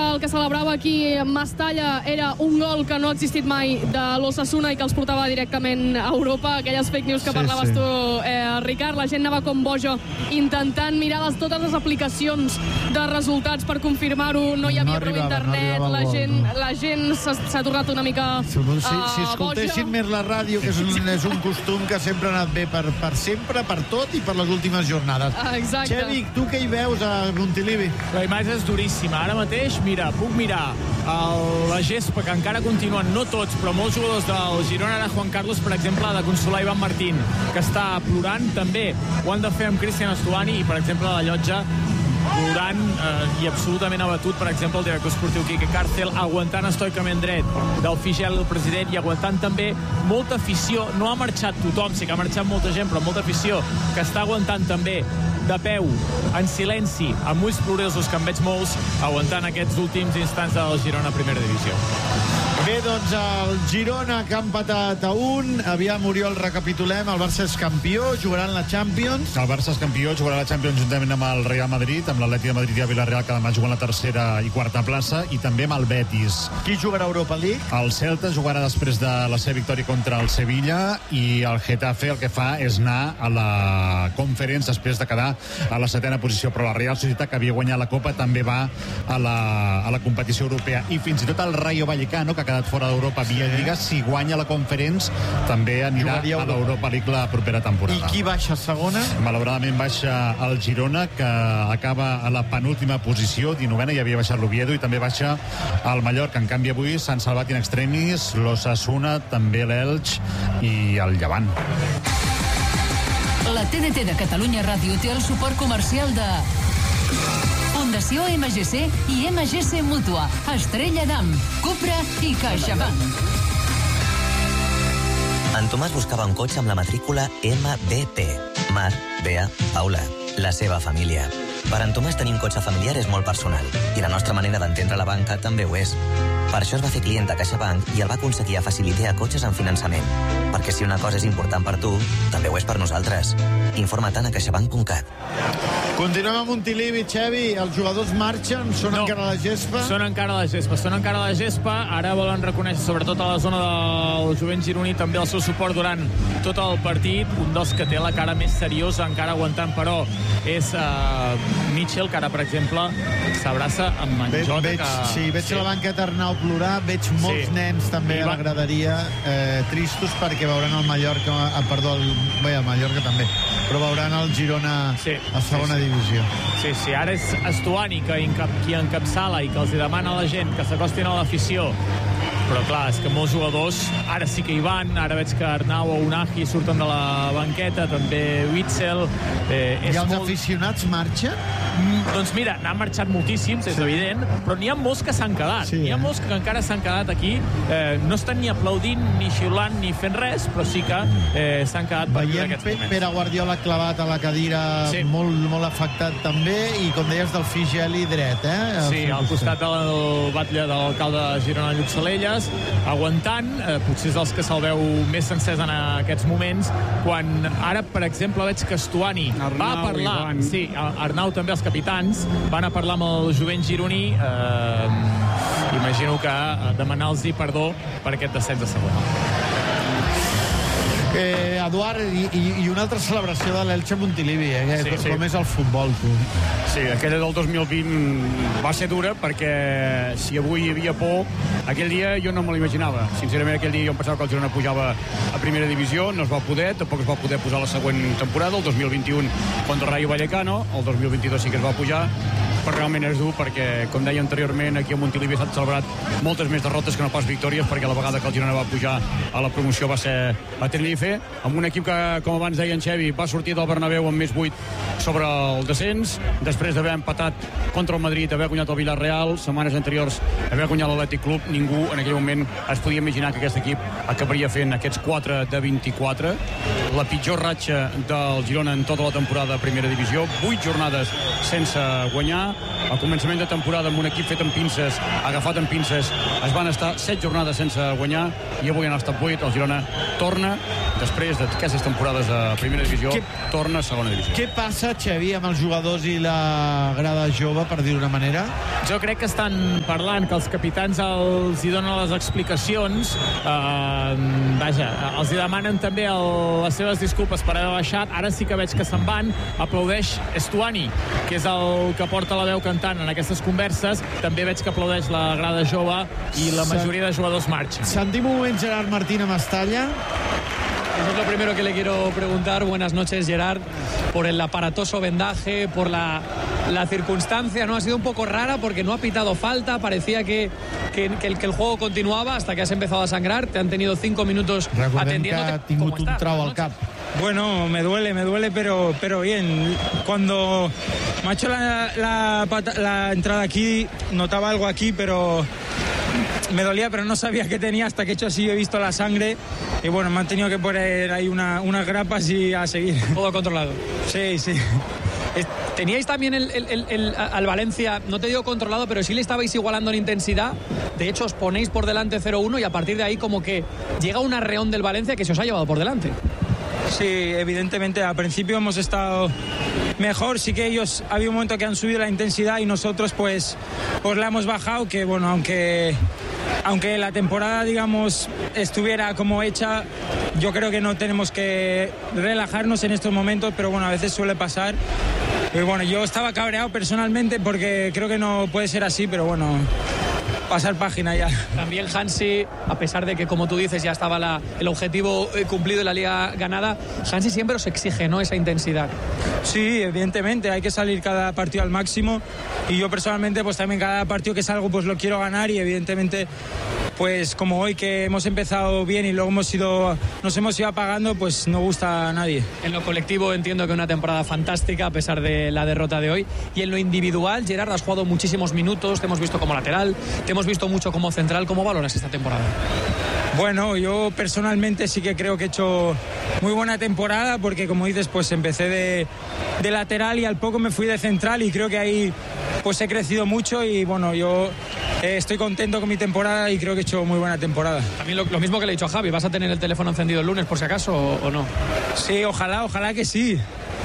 el que celebrava aquí Mestalla era un gol que no ha existit mai de l'Osasuna i que els portava directament a Europa. Aquelles fake news que parlaves tu, Ricard. La gent anava com boja intentant mirar totes les aplicacions de resultats per confirmar-ho. No hi havia prou internet. La gent s'ha tornat una mica si escoltessin més la ràdio, que és un costum que sempre ha anat bé per sempre, per tot i per les últimes jornades. Exacte. Xevi, tu què hi veus a Montilivi? La imatge és duríssima. Ara mateix, mira, puc mirar la gespa, que encara continuen, no tots, però molts jugadors del Girona. Ara Juan Carlos, per exemple, ha de consolar Ivan Martín, que està plorant. També ho han de fer amb Cristian Estuani i, per exemple, la Llotja plorant i absolutament abatut. Per exemple, el director esportiu Quique Cárcel aguantant estoicament dret del Figel, el president, i aguantant també molta afició. No ha marxat tothom, sí que ha marxat molta gent, però molta afició que està aguantant també de peu, en silenci, amb ulls plorosos, que en veig molts, aguantant aquests últims instants del Girona a primera divisió. Bé, doncs el Girona que ha empatat a 1. Aviam, Oriol, recapitulem. El Barça és campió, jugaran la Champions. El Barça és campió, jugarà la Champions juntament amb el Real Madrid, amb l'Atlètic de Madrid i el Villarreal, que demà juguen la tercera i quarta plaça, i també amb el Betis. Qui jugarà a Europa League? El Celta jugarà després de la seva victòria contra el Sevilla, i el Getafe el que fa és anar a la Conference després de quedar a la 7ª posició, però la Real Societat, que havia guanyat la Copa, també va a la competició europea, i fins i tot el Rayo Vallecano, que ha quedat fora d'Europa via Lliga, si guanya la Conference també anirà a l'Europa League la propera temporada. I qui baixa a segona? Malauradament baixa el Girona, que acaba a la penúltima posició, 19a, i havia baixat l'Oviedo, i també baixa el Mallorca. En canvi, avui s'han salvat in extremis l'Osasuna, també l'Elx i el Llevant. La TDT de Catalunya Ràdio té el suport comercial de Fundació MGC i MGC Mútua, Estrella d'Am, Cupra i CaixaBank. En Tomàs buscava un cotxe amb la matrícula MBP. Mar, Bea, Paula, la seva família. Per en Tomàs tenir un cotxe familiar és molt personal, i la nostra manera d'entendre la banca també ho és. Per això es va fer client de CaixaBank i el va aconseguir a Facilitea Cotxes en finançament. Perquè si una cosa és important per tu, també ho és per nosaltres. Informa't a caixabank.cat. Continuem a Montilivi, Xevi. Els jugadors marxen? Són encara a la gespa? Són encara a la gespa. Ara volen reconèixer, sobretot a la zona del jovent gironí, també el seu suport durant tot el partit. Un dels que té la cara més seriosa, encara aguantant, però és Mitchell, que ara, per exemple, s'abraça amb en Jota. Veig la banqueta Arnau plorar, veig molts nens també a la graderia tristos perquè veuran el Mallorca, el Mallorca també, però veuran el Girona a segona divisió. Sí, ara és Estuani qui encapçala i que els demana a la gent que s'acostin a l'afició. Però clar, és que molts jugadors ara sí que hi van. Ara veig que Arnau o Unagi surten de la banqueta, també Witzel. I els aficionats marxen? Doncs mira, n'han marxat moltíssims, és evident, però n'hi ha molts que s'han quedat. N'hi ha molts que encara s'han quedat aquí. No estan ni aplaudint, ni xiulant, ni fent res, però sí que s'han quedat per viure aquests moments. Pere Guardiola clavat a la cadira, molt afectat també, i com deies del Figeli dret, Sí, al costat del batlle de l'alcalde de Girona, Lluc Salelles, aguantant, potser és dels que se'l veu més sencers en aquests moments, quan ara, per exemple, veig que Estuani va a parlar, Arnau també, els capitans van a parlar amb el jovent gironí, imagino que demanar-los perdó per aquest descens a segona. Eduard, i una altra celebració de l'Elche Montilivi, com és el futbol, tu? Sí, aquella del 2020 va ser dura, perquè si avui hi havia por, aquell dia jo no me l'imaginava. Sincerament, aquell dia jo em pensava que el Girona pujava a primera divisió, no es va poder, tampoc es va poder posar la següent temporada, el 2021 contra el Rayo Vallecano, el 2022 sí que es va pujar, però realment és dur perquè, com deia anteriorment, aquí a Montilivi s'han celebrat moltes més derrotes que no pas victòries, perquè la vegada que el Girona va pujar a la promoció va ser a Tenerife, amb un equip que, com abans deia en Xevi, va sortir del Bernabéu amb més 8 sobre el descens, després d'haver empatat contra el Madrid, haver guanyat el Villarreal, setmanes anteriors haver guanyat l'Atlètic Club, ningú en aquell moment es podia imaginar que aquest equip acabaria fent aquests 4 de 24, la pitjor ratxa del Girona en tota la temporada de primera divisió, 8 jornades sense guanyar, al començament de temporada amb un equip fet amb pinces, agafat amb pinces, es van estar 7 jornades sense guanyar i avui han estat 8. El Girona torna després d'aquestes temporades a primera divisió, torna a segona divisió. Què passa, Xavi, amb els jugadors i la grada jove, per dir-ho d'una manera? Jo crec que estan parlant, que els capitans els hi donen les explicacions, els hi demanen també les seves disculpes per haver baixat. Ara sí que veig que se'n van. Aplaudeix Estuani, que és el que porta la veu cantant en aquestes converses. També veig que aplaudeix la grada jove i la majoria de jugadors marxen. Sentim un moment Gerard Martín a Mestalla. Eso es lo primero que le quiero preguntar. Buenas noches, Gerard, por el aparatoso vendaje, por la circunstancia, ¿no? Ha sido un poco rara porque no ha pitado falta, parecía que el juego continuaba hasta que has empezado a sangrar, te han tenido 5 minutos atendiéndote. Que ha tingut un trau al cap. Bueno, me duele, pero bien. Cuando me ha hecho la entrada aquí, notaba algo aquí, pero me dolía, pero no sabía qué tenía hasta que he hecho así, he visto la sangre y bueno, me han tenido que poner ahí unas grapas y a seguir. Todo controlado. Sí. Teníais también al Valencia, no te digo controlado, pero sí le estabais igualando en intensidad. De hecho, os ponéis por delante 0-1 y a partir de ahí como que llega un arreón del Valencia que se os ha llevado por delante. Sí, evidentemente al principio hemos estado mejor, sí que ellos había un momento que han subido la intensidad y nosotros pues la hemos bajado, que bueno, aunque la temporada digamos estuviera como hecha, yo creo que no tenemos que relajarnos en estos momentos, pero bueno, a veces suele pasar. Y bueno, yo estaba cabreado personalmente porque creo que no puede ser así, pero bueno, pasar página ya. También Hansi, a pesar de que, como tú dices, ya estaba el objetivo cumplido y la liga ganada, Hansi siempre os exige, ¿no?, esa intensidad. Sí, evidentemente, hay que salir cada partido al máximo y yo personalmente pues también cada partido que salgo pues lo quiero ganar y evidentemente pues como hoy que hemos empezado bien y luego nos hemos ido apagando, pues no gusta a nadie. En lo colectivo entiendo que una temporada fantástica a pesar de la derrota de hoy, y en lo individual, Gerard, has jugado muchísimos minutos, te hemos visto como lateral, te hemos visto mucho como central. ¿Cómo valoras esta temporada? Bueno, yo personalmente sí que creo que he hecho muy buena temporada porque, como dices, pues empecé de lateral y al poco me fui de central y creo que ahí pues he crecido mucho y bueno, yo estoy contento con mi temporada y creo que he hecho muy buena temporada. También lo mismo que le he dicho a Javi, ¿vas a tener el teléfono encendido el lunes por si acaso o no? Sí, ojalá que sí.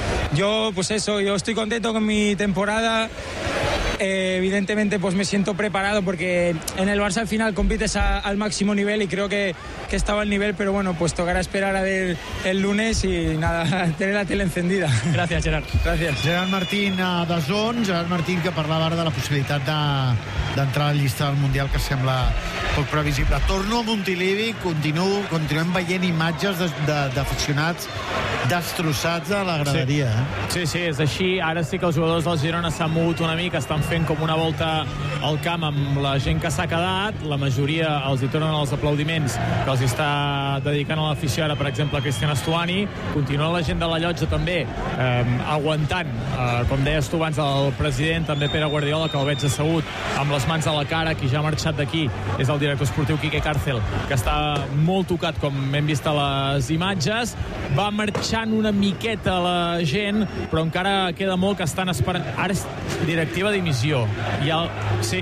Yo estoy contento con mi temporada. Evidentemente pues me siento preparado porque en el Barça al final compites al máximo nivel y creo que estaba al nivel, pero bueno, pues tocará esperar a ver el lunes y nada, tener la tele encendida. Gràcies, Gerard. Gràcies. Gerard Martín de Zon, Gerard Martín que parlava ara de la possibilitat d'entrar a la llista del Mundial, que sembla poc previsible. Torno a Montilivi, continuem veient imatges d'aficionats destrossats a la graderia. Sí, és així. Ara sí que els jugadors del Girona s'han mogut una mica, estan fent com una volta al camp amb la gent que s'ha quedat. La majoria els hi tornen els aplaudiments que els està dedicant a l'afició ara, per exemple, Cristian Estuani. Continua la gent de la llotja també aguantant, com deies tu abans, el president, també Pere Guardiola, que el veig assegut amb les mans a la cara. Qui ja ha marxat d'aquí és el director esportiu Quique Cárcel, que està molt tocat, com hem vist a les imatges. Va marxant una miqueta la gent, però encara queda molt que estan esperant. Ara és directiva dimissió. Sí.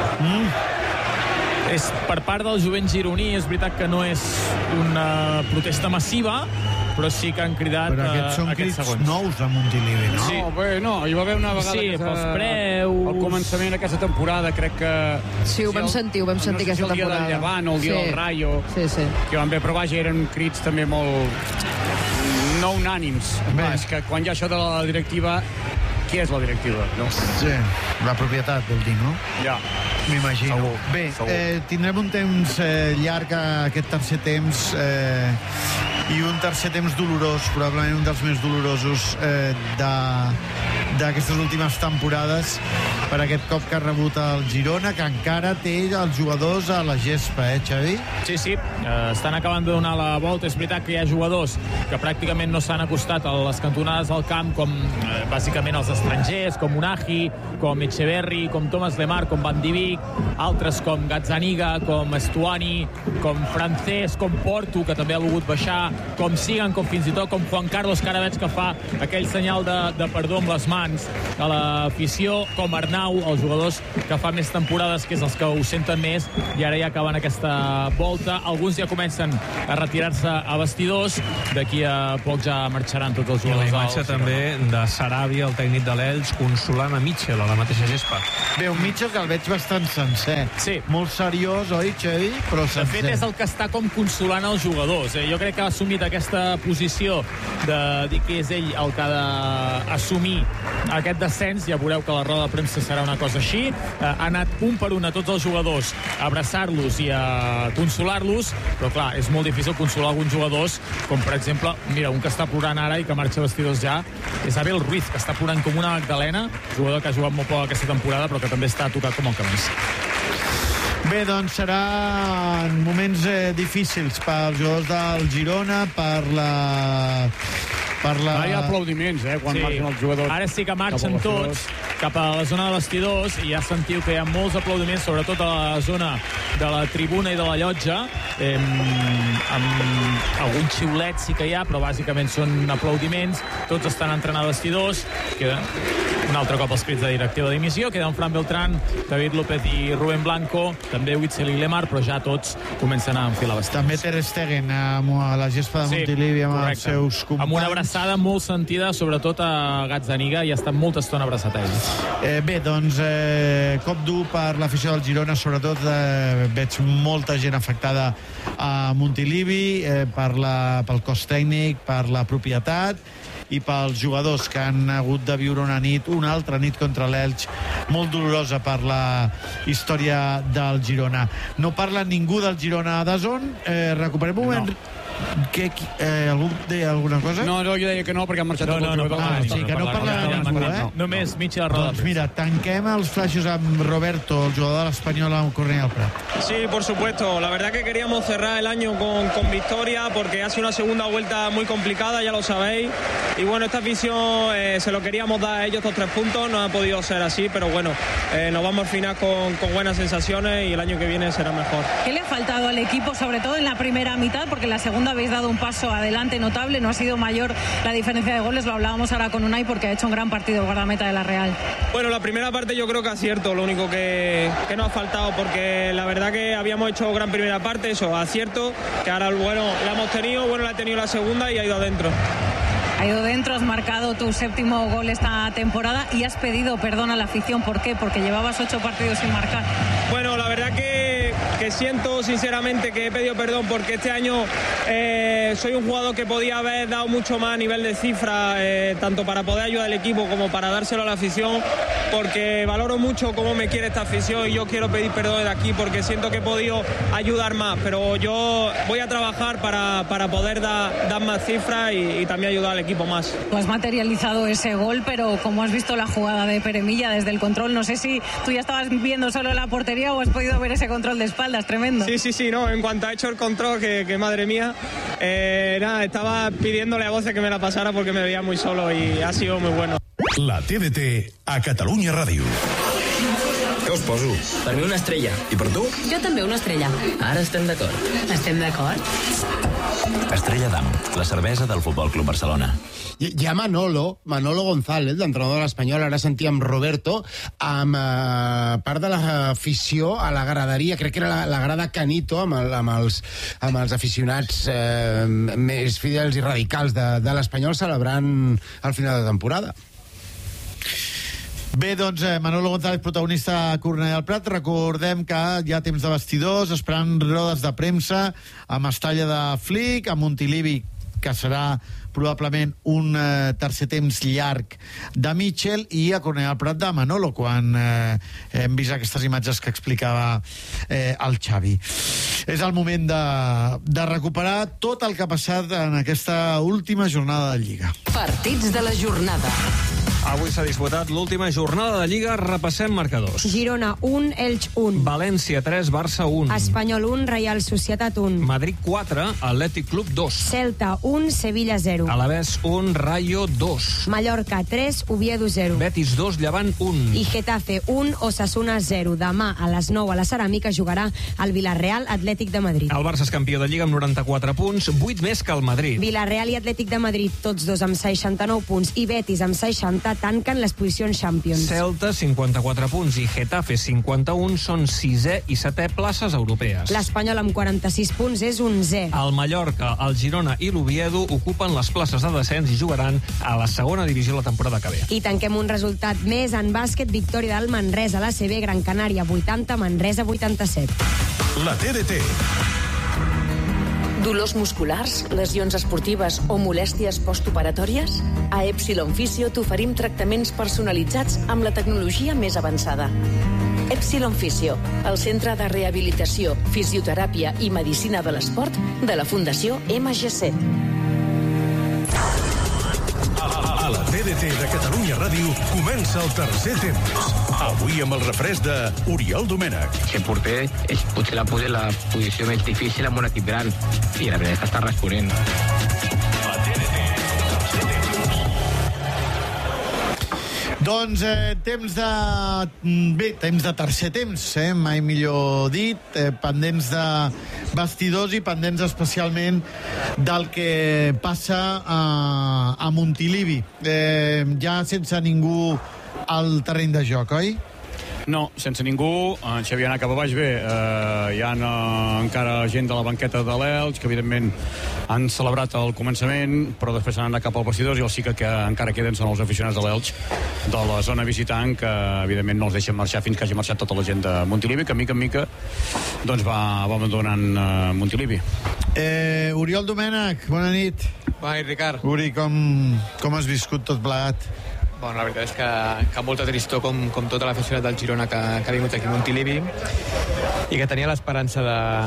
És per part del jovent gironí. És veritat que no és una protesta massiva, però sí que han cridat però aquests són crits segons. Nous a Montilivi, no? Sí, no, hi va haver una vegada sí, pels preus, al començament d'aquesta temporada, crec que sí, ho vam sentir aquesta temporada, el dia del Llevant o el dia del Rayo, que van bé, però vaja, eren crits també molt no unànims. És que quan hi ha això de la directiva, qui és la directiva? No? Sí, la propietat, vol dir, no? Ja. M'imagino. Bé, tindrem un temps llarg aquest tercer temps i un tercer temps dolorós, probablement un dels més dolorosos d'aquestes últimes temporades, per aquest cop que ha rebut el Girona, que encara té els jugadors a la gespa, Xavi? Sí, estan acabant de donar la volta. És veritat que hi ha jugadors que pràcticament no s'han acostat a les cantonades del camp, com bàsicament els estrangers, com Unagi, com Echeverri, com Thomas Lemar, com Van de Beek, altres com Gazzaniga, com Estuani, com Francés, com Porto, que també ha volgut baixar, com Sigan, com fins i tot com Juan Carlos, que ara veig que fa aquell senyal de perdó amb les mans. mans a l'afició, com Arnau, els jugadors que fa més temporades, que és els que ho senten més, i ara ja acaben aquesta volta. Alguns ja comencen a retirar-se a vestidors, d'aquí a poc ja marxaran tots els jugadors. I la imatge també de Sarabia, el tècnic de l'Elx, consolant a Mitchell a la mateixa gespa. Bé, un Mitchell que el veig bastant sencer. Sí. Molt seriós, oi, Xavi? Però sencer. De fet, és el que està com consolant els jugadors. Jo crec que ha assumit aquesta posició de dir que és ell el que ha d'assumir aquest descens. Ja veureu que la roda de premsa serà una cosa així. Ha anat un per un a tots els jugadors a abraçar-los i a consolar-los, però clar, és molt difícil consolar alguns jugadors, com per exemple, mira, un que està plorant ara i que marxa a vestidors ja, és Abel Ruiz, que està plorant com una magdalena, jugador que ha jugat molt poc aquesta temporada, però que també està tocat com el camís. Bé, doncs seran moments difícils pels jugadors del Girona, per la... Ara hi ha aplaudiments, quan marxen els jugadors. Ara sí que marxen tots cap a la zona de vestidors i ja sentiu que hi ha molts aplaudiments, sobretot a la zona de la tribuna i de la llotja. Amb algun xiulet sí que hi ha, però bàsicament són aplaudiments. Tots estan entrant a vestidors. Queda un altre cop els crits de directiva de dimissió. Queden Fran Beltrán, David López i Rubén Blanco, també Witzel i Lemar, però ja tots comencen a enfilar vestidors. També Ter Stegen a la gespa de Montilivi amb els seus companys. Amb una abraçada molt sentida, sobretot a Gazzaniga, i ha estat molta estona abraçat a ell. Bé, doncs, cop dur per l'afició del Girona, sobretot veig molta gent afectada a Montilivi, pel cos tècnic, per la propietat i pels jugadors que han hagut de viure una altra nit contra l'Elx, molt dolorosa per la història del Girona. No parla ningú del Girona a DAZN. Recuperem un moment. Algú deia alguna cosa? No, jo deia que no, perquè han marxat tots els jugadors. Sí, que no parla ningú, Només Mitja Roda. Doncs mira, tanquem els flashes amb Roberto, el jugador de l'Espanyol amb Cornellà al Prat. Sí, por supuesto. La verdad que queríamos cerrar el año con victoria, porque ha sido una segunda vuelta muy complicada, ya lo sabéis. Y bueno, esta afición se lo queríamos dar a ellos estos 3 puntos, no ha podido ser así, pero bueno, nos vamos al final con buenas sensaciones y el año que viene será mejor. ¿Qué le ha faltado al equipo, sobre todo en la primera mitad? Porque en la segunda habéis dado un paso adelante notable, no ha sido mayor la diferencia de goles, lo hablábamos ahora con Unai porque ha hecho un gran partido el guardameta de la Real. Bueno, la primera parte yo creo que acierto, lo único que nos ha faltado, porque la verdad que habíamos hecho gran primera parte, eso, acierto, que ahora bueno, la hemos tenido, bueno, la he tenido la segunda y ha ido adentro. Ha ido dentro, has marcado tu 7º gol esta temporada y has pedido perdón a la afición. ¿Por qué? Porque llevabas 8 partidos sin marcar. Bueno, la verdad que siento sinceramente que he pedido perdón, porque este año soy un jugador que podía haber dado mucho más a nivel de cifra, tanto para poder ayudar al equipo como para dárselo a la afición, porque valoro mucho cómo me quiere esta afición y yo quiero pedir perdón de aquí porque siento que he podido ayudar más, pero yo voy a trabajar para poder dar más cifras y también ayudar al equipo más. Tú has materializado ese gol, pero como has visto la jugada de Pere Milla desde el control, no sé si tú ya estabas viendo solo la portería o has podido ver ese control de espaldas, tremendo. Sí, no, en cuanto ha hecho el control, que madre mía, estaba pidiéndole a voces que me la pasara porque me veía muy solo y ha sido muy bueno. La TDT a Catalunya Ràdio. Què us poso? Per mi una estrella. I per tu? Jo també una estrella. Ara estem d'acord. Estem d'acord? Estrella d'Am, la cervesa del Futbol Club Barcelona. Hi ha Manolo González, l'entrenador de l'Espanyol, ara sentíem Roberto, amb part de l'afició a la graderia, crec que era la grada Canito, amb els aficionats més fidels i radicals de l'Espanyol, celebrant el final de temporada. Bé, doncs, Manolo González, protagonista a Cornellà al Prat. Recordem que hi ha temps de vestidors, esperant rodes de premsa a Mestalla de Flic, a Montilivi, que serà probablement un tercer temps llarg de Mitchell, i a Cornellà al Prat de Manolo, quan hem vist aquestes imatges que explicava el Xavi. És el moment de recuperar tot el que ha passat en aquesta última jornada de Lliga. Partits de la jornada. Avui s'ha disputat l'última jornada de Lliga. Repassem marcadors. Girona 1, Elx 1. València 3, Barça 1. Espanyol 1, Reial Societat 1. Madrid 4, Atlètic Club 2. Celta 1, Sevilla 0. Alavés 1, Rayo 2. Mallorca 3, Oviedo 0. Betis 2, Llevant 1. I Getafe 1, Osasuna 0. Demà a les 9 a la Ceràmica jugarà el Villarreal Atlètic de Madrid. El Barça és campió de Lliga amb 94 punts, 8 més que el Madrid. Villarreal i Atlètic de Madrid, tots dos amb 69 punts, i Betis amb 60, tanquen les posicions Champions. Celta, 54 punts, i Getafe, 51, són 6è i 7è places europees. L'Espanyol, amb 46 punts, és 11è. El Mallorca, el Girona i l'Oviedo ocupen les places de descens i jugaran a la segona divisió la temporada que ve. I tanquem un resultat més en bàsquet, victòria del Manresa a l'ACB, Gran Canària 80, Manresa 87. La TDT. Dolors musculars, lesions esportives o molèsties postoperatòries? A Epsilon Physio t'oferim tractaments personalitzats amb la tecnologia més avançada. Epsilon Physio, el centre de rehabilitació, fisioteràpia i medicina de l'esport de la Fundació MGC. A la TDT de Catalunya Ràdio comença el tercer temps. Avui amb el refresc d'Oriol Domènech. Ser porter és potser la posició més difícil amb un equip gran, i la veritat és que està responent. Doncs temps de tercer temps, mai millor dit, pendents de vestidors i pendents especialment del que passa a Montilivi. Ja sense ningú al terreny de joc, oi? No, sense ningú. En Xavier anà cap a baix. Bé, hi ha encara gent de la banqueta de l'Elx que evidentment han celebrat el començament, però després han anat cap al vestidors, i els sí que encara queden són els aficionats de l'Elx de la zona visitant, que evidentment no els deixen marxar fins que hagi marxat tota la gent de Montilivi, que mica en mica doncs va abandonant Montilivi. Oriol Domènech, bona nit. Bona nit, Ricard. Uri, com has viscut tot plegat? Bueno, la veritat és que molta tristor com tota l'aficionat del Girona que ha vingut aquí a Montilivi, i que tenia l'esperança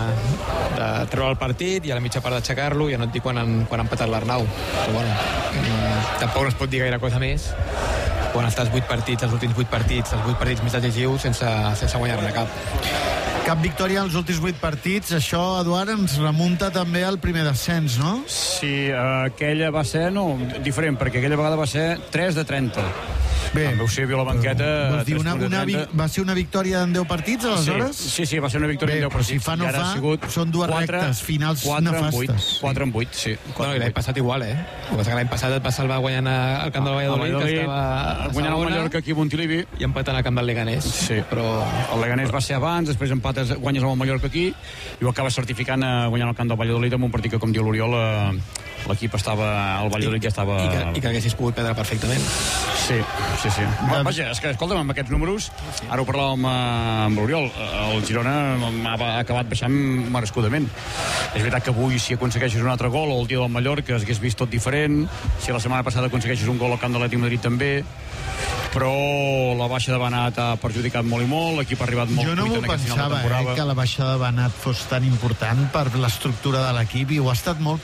de treure el partit i a la mitja part d'aixecar-lo. Ja no et dic quan ha empatat l'Arnau, però bueno, tampoc no es pot dir gaire cosa més quan estàs 8 partits, els últims 8 partits, els 8 partits més decisius sense guanyar-ne cap. Cap victòria als últims 8 partits. Això, Eduard, ens remunta també al primer descens, no? Sí, aquella va ser, diferent, perquè aquella vegada va ser 3 de 30. Bé, amb Eusebio a la banqueta. Vols dir, va ser una victòria en 10 partits, aleshores? Sí, va ser una victòria en 10 partits. Si fa no fa, són dues rectes finals nefastes. 4 en 8, sí. Bueno, i l'any passat igual, El que passa que l'any passat et va salvar guanyant al camp del Valladolid, que estava guanyant el Mallorca aquí a Montilivi, i empatant al camp del Leganés. Sí, però el Leganés va ser abans, després guanyes amb el Mallorca aquí, i ho acabes certificant guanyant el camp del Valladolid amb un partit que, com diu l'Oriol, l'equip estava... El Valladolid ja estava... I que haguessis pogut perdre perfectament. Sí. Vaja, és que, escolta'm, amb aquests números, ara ho parlàvem amb l'Oriol, el Girona ha acabat baixant merescudament. És veritat que avui, si aconsegueixes un altre gol, o el dia del Mallorca s'hagués vist tot diferent, si la setmana passada aconsegueixes un gol al camp de l'Atlètic Madrid també, però la baixa de Benat ha perjudicat molt i molt, l'equip ha arribat molt cuit en aquest final de temporada. Que la baixa de Benat fos tan important per l'estructura de l'equip, i ho ha estat molt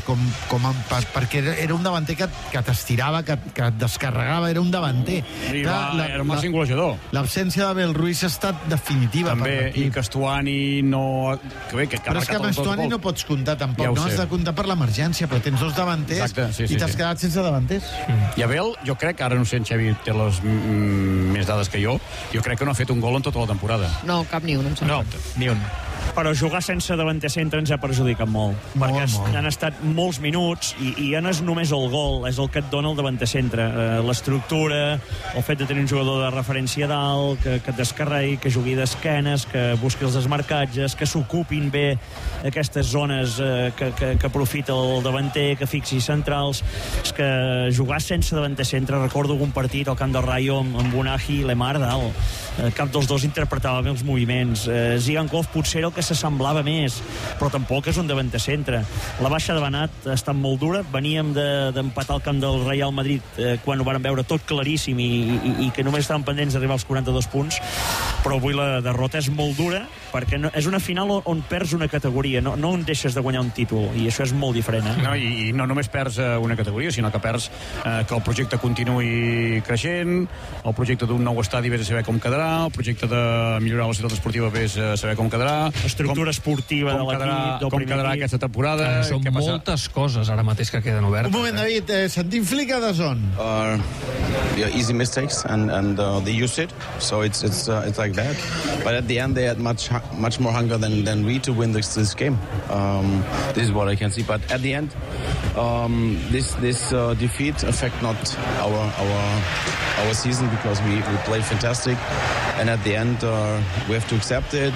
perquè era un davanter que t'estirava, que et descarregava, era un davanter. Era un màxim golejador. L'absència d'Abel Ruiz ha estat definitiva també, per l'equip. I que Estuani no... Però és que amb Estuani no pots comptar tampoc, ja no has de comptar per l'emergència, però tens dos davanters. Exacte, i t'has quedat sense davanters. I Abel, jo crec, ara no sé, en Xavi té les més dades que jo crec que no ha fet un gol en tota la temporada. No, cap ni un, em sembla. No, ni un. Però jugar sense davanter centre ens ha perjudicat molt, perquè han estat molts minuts i ja no és només el gol, és el que et dona el davanter centre, l'estructura, el fet de tenir un jugador de referència dalt, que et descarregui, que jugui d'esquenes, que busqui els desmarcatges, que s'ocupin bé aquestes zones que aprofita el davanter, que fixi centrals. És que jugar sense davanter centre, recordo algun partit al camp del Rayo amb Bonaji i Lemar dalt, cap dels dos interpretava bé els moviments. Zigankov potser era el que s'assemblava més, però tampoc és un davanter centre. La baixa de Benat ha estat molt dura. Veníem d'empatar al camp del Real Madrid quan ho vàrem veure tot claríssim i que només estaven pendents d'arribar als 42 punts, però avui la derrota és molt dura perquè és una final on perds una categoria, no on deixes de guanyar un títol, i això és molt diferent. No, i no només perds una categoria, sinó que perds que el projecte continuï creixent, el projecte d'un nou estadi vés a saber com quedarà, el projecte de millorar la ciutat esportiva vés a saber com quedarà. l'estructura esportiva de l'equip, com quedarà aquesta temporada. Són moltes coses ara mateix que queden obertes. Un moment, David, sentim Flick a DAZN. Easy mistakes and they used it, so it's like that. But at the end, they had much more hunger than we to win this game. This is what I can see. But at the end, this defeat affect not our season because we played fantastic, and at the end we have to accept it.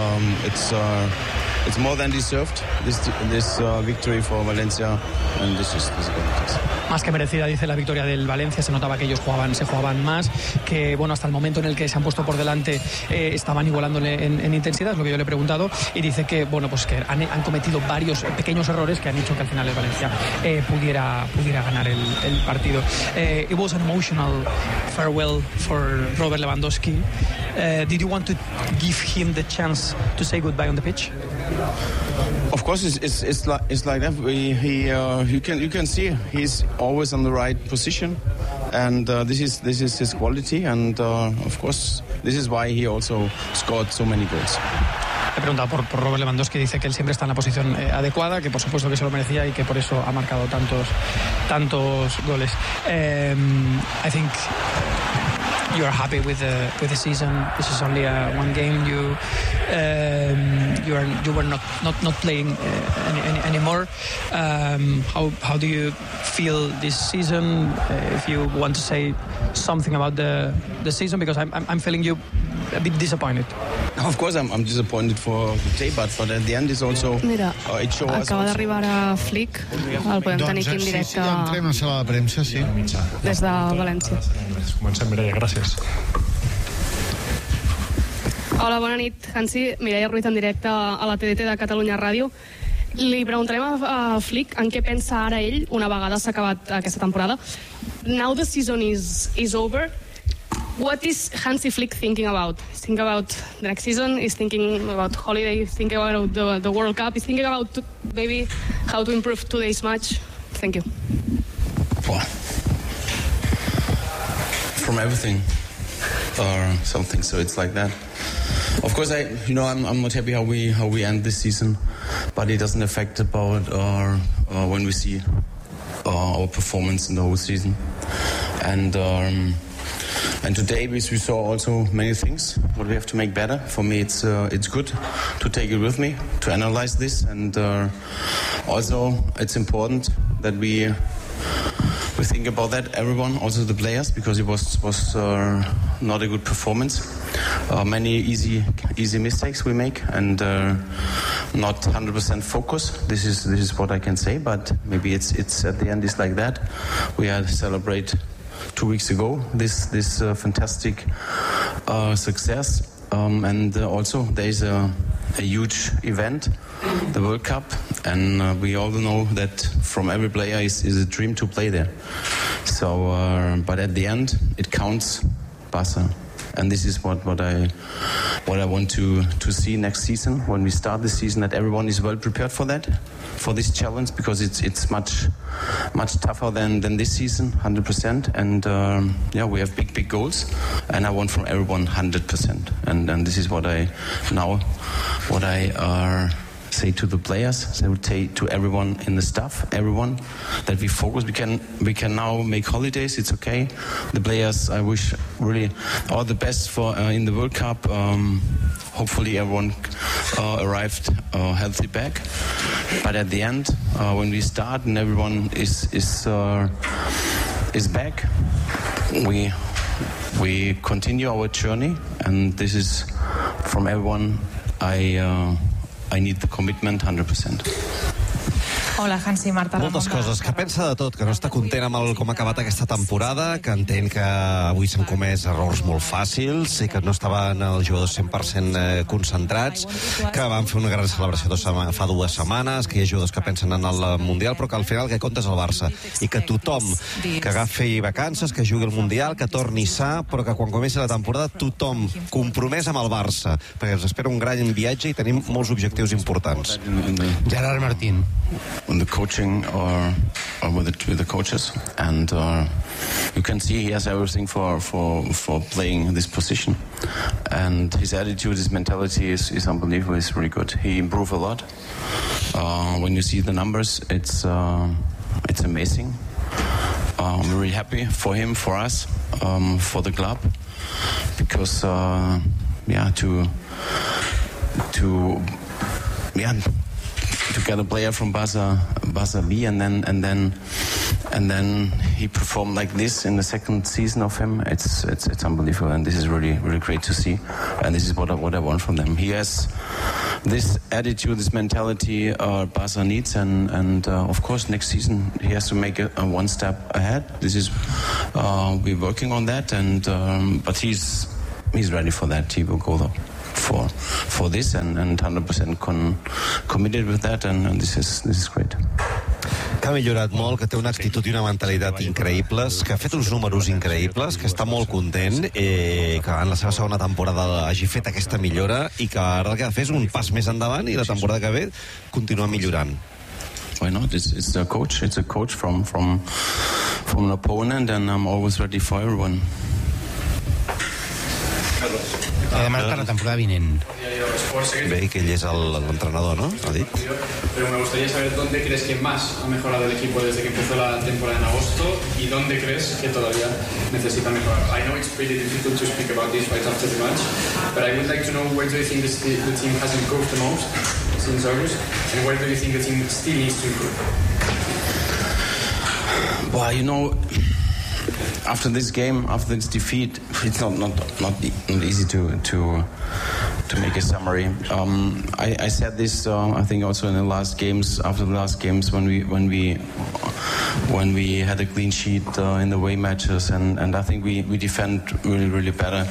It's more than deserved, this victory for Valencia, and this is what it is. Más que merecida, dice, la victoria del Valencia. Se notaba que ellos se jugaban más, que bueno, hasta el momento en el que se han puesto por delante estaban igualándole en intensidad, es lo que yo le he preguntado, y dice que bueno, pues que han cometido varios pequeños errores que han hecho que al final el Valencia pudiera ganar el partido. It was an emotional farewell for Robert Lewandowski. Did you want to give him the chance to say goodbye on the pitch? Of course, it's like that. You can see he's always on the right position, and this is his quality, and of course this is why he also scored so many goals. He preguntado por Robert Lewandowski, dice que él siempre está en la posición adecuada, que por supuesto que se lo merecía y que por eso ha marcado tantos goles. I think you are happy with the season. This is only one game. You were not playing anymore. How do you feel this season? If you want to say something about the season, because I'm feeling you a bit disappointed. Of course, I'm disappointed for the day, but at the end is also Mira, it shows us. Acaba d'arribar a Flick, el podem tenir aquí en directe. Sí, entrem a sala de premsa, sí. Des de València. Comencem, Mireia, gràcies. Hola, bona nit, Hansi. Mireia Ruiz en directe a la TDT de Catalunya Ràdio. Li preguntarem a Flick en què pensa ara ell una vegada s'ha acabat aquesta temporada. Now the season is over. What is Hansi Flick thinking about? He's thinking about the next season, he's thinking about holiday, he's thinking about the World Cup, he's thinking about maybe how to improve today's match. Thank you. From everything or something, so it's like that. Of course, I'm not happy how we end this season, but it doesn't affect about when we see our performance in the whole season. And today we saw also many things what we have to make better. For me, it's good to take it with me to analyze this, and also it's important that we think about that, everyone, also the players, because it was not a good performance. Many easy mistakes we make, and not 100% focus. This is what I can say, but maybe it's at the end it's like that. We had to celebrate 2 weeks ago this fantastic success, and also there is a huge event, the World Cup, and we all know that from every player is a dream to play there. So, but at the end it counts Barca, and this is what I want to see next season when we start the season, that everyone is well prepared for that, for this challenge, because it's much tougher than this season, 100%, and we have big goals, and I want from everyone 100%, and this is what I say to the players, say to everyone in the staff, everyone, that we focus. We can now make holidays. It's okay. The players, I wish really all the best for in the World Cup. Hopefully everyone arrived healthy back. But at the end, when we start and everyone is back, we continue our journey, and this is from everyone. I need the commitment 100%. Hola, Hansi, Marta Ramon. Moltes coses, que pensa de tot, que no està content amb com ha acabat aquesta temporada, que entén que avui s'han comès errors molt fàcils i que no estaven els jugadors 100% concentrats, que van fer una gran celebració fa 2 setmanes, que hi ha jugadors que pensen en el Mundial, però que al final el que compta és el Barça, i que tothom que agafi vacances, que jugui el Mundial, que torni sa, però que quan comenci la temporada tothom compromès amb el Barça, perquè ens espera un gran viatge i tenim molts objectius importants. Gerard Martín. the coaching or with the coaches, and you can see he has everything for playing this position, and his attitude, his mentality is unbelievable. It's really good. He improved a lot. When you see the numbers, it's amazing. I'm really happy for him, for us, for the club, because to get a player from Barca B and then he performed like this in the second season of him. It's unbelievable, and this is really, really great to see, and this is what I want from them. He has this attitude, this mentality Barca needs, and of course next season he has to make a one step ahead. This is we're working on that, and but he's ready for that. He will go though for this and 100% committed with that, and this is great. Que ha millorat molt, que té una actitud i una mentalitat increïbles, que ha fet uns números increïbles, que està molt content, que en la seva segona temporada hagi fet aquesta millora i que ara el que ha de fer és un pas més endavant i la temporada que ve continua millorant. Why not? It's a coach. It's a coach from an opponent, and I'm always ready for everyone. Además, para la temporada vinent. Ve que ell és l'entrenador, ¿no? Ha dit. Pero me gustaría saber dónde crees que más ha mejorado el equipo desde que empezó la temporada en agosto y dónde crees que todavía necesita mejorar. I know it's pretty difficult to speak about this right after the match, but I would like to know where do you think the team has improved the most since August, and where do you think the team still needs to improve? Well, you know, after this game, after this defeat, it's not easy to make a summary. I said this, I think, also in the last games. After the last games, when we had a clean sheet in the away matches, and I think we defend really better.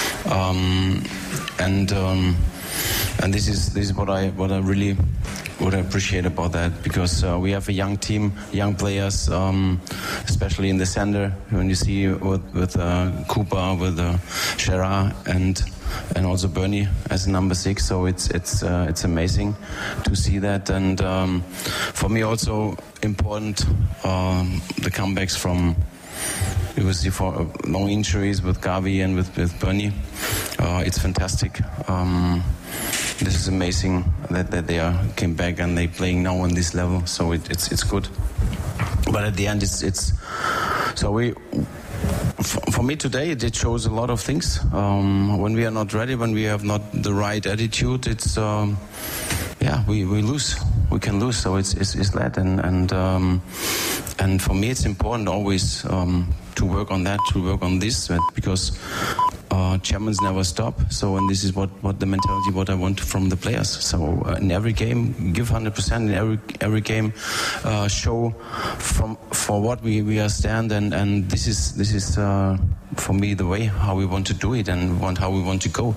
And this is what I really appreciate about that, because we have a young team, young players, especially in the center. When you see with Cooper, with Gerard, and also Bernie as number 6, so it's amazing to see that. And for me also important the comebacks from, you will see, for long injuries with Gavi and with Bernie. It's fantastic. This is amazing that they came back and they playing now on this level. So it's good. But at the end, it's so we. For me today, it shows a lot of things. When we are not ready, when we have not the right attitude, it's we lose. We can lose. So it's that, and for me, it's important always to work on that, to work on this, because champions never stop. So, and this is what the mentality, what I want from the players. So in every game, give 100%. In every game, show for what we are stand, and this is for me the way how we want to do it and how we want to go.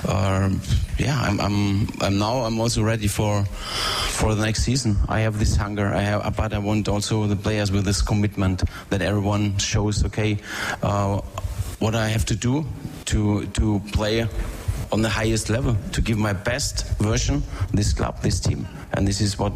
I'm also ready for the next season. I have this hunger. But I want also the players with this commitment that everyone shows. Okay, what I have to do to play on the highest level, to give my best version, this club, this team, and this is what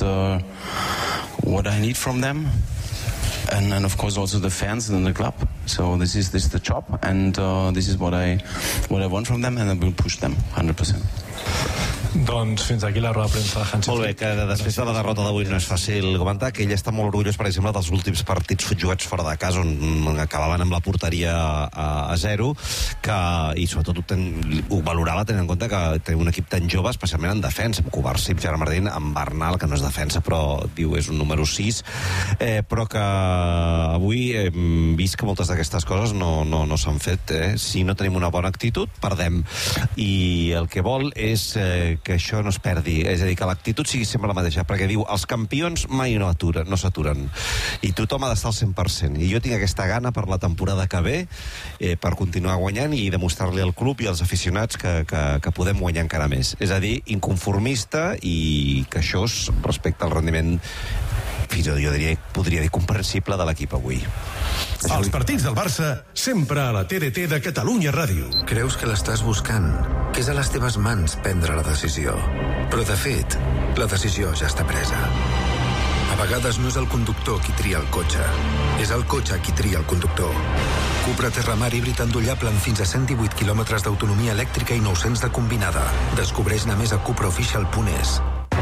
I need from them, and of course also the fans and the club. So this is the job, and this is what I want from them, and I will push them 100%. Doncs fins aquí la roda de premsa de Hansi. Molt bé, que després de la derrota d'avui no és fàcil comentar, que ell està molt orgullós, per exemple, dels últims partits jugats fora de casa, on acabaven amb la porteria a 0, i sobretot ho valorava tenint en compte que té un equip tan jove, especialment en defensa, amb Kovacic, Gerard Martín, amb Bernal, que no és defensa, però diu és un número 6, però que avui hem vist que moltes d'aquestes coses no s'han fet. Si no tenim una bona actitud, perdem. I el que vol és que això no es perdi, és a dir, que l'actitud sigui sempre la mateixa, perquè diu, els campions mai no s'aturen, i tothom ha d'estar al 100%, i jo tinc aquesta gana per la temporada que ve, per continuar guanyant i demostrar-li al club i als aficionats que podem guanyar encara més, és a dir, inconformista, i que això és respecte al rendiment, fins i tot jo podria dir comprensible de l'equip avui. Els partits del Barça, sempre a la TDT de Catalunya Ràdio. Creus que l'estàs buscant, que és a les teves mans prendre la decisió. Però, de fet, la decisió ja està presa. A vegades no és el conductor qui tria el cotxe, és el cotxe qui tria el conductor. Cupra Terramar híbrid endollable amb fins a 118 km d'autonomia elèctrica i 900 de combinada. Descobreix-ne més a cupraofficial.es.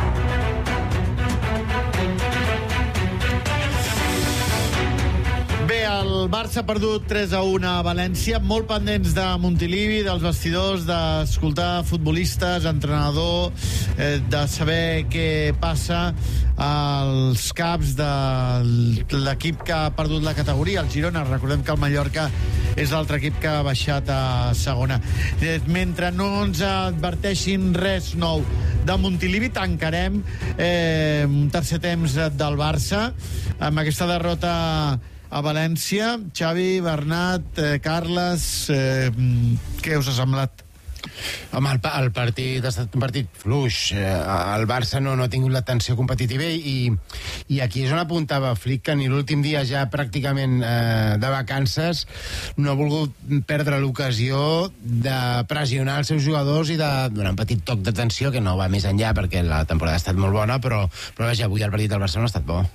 El Barça ha perdut 3-1 a València, molt pendents de Montilivi, dels vestidors, d'escoltar futbolistes, entrenador, de saber què passa als caps de l'equip que ha perdut la categoria, el Girona. Recordem que el Mallorca és l'altre equip que ha baixat a segona. Mentre no ens adverteixin res nou de Montilivi, tancarem un tercer temps del Barça amb aquesta derrota a València. Xavi, Bernat, Carles, què us ha semblat? Home, el partit ha estat un partit fluix. El Barça no ha tingut l'atenció competitiva i aquí és on apuntava Flick, que ni l'últim dia ja pràcticament de vacances no ha volgut perdre l'ocasió de pressionar els seus jugadors i de donar un petit toc d'atenció que no va més enllà perquè la temporada ha estat molt bona, però vaja, avui el partit del Barça no ha estat bo.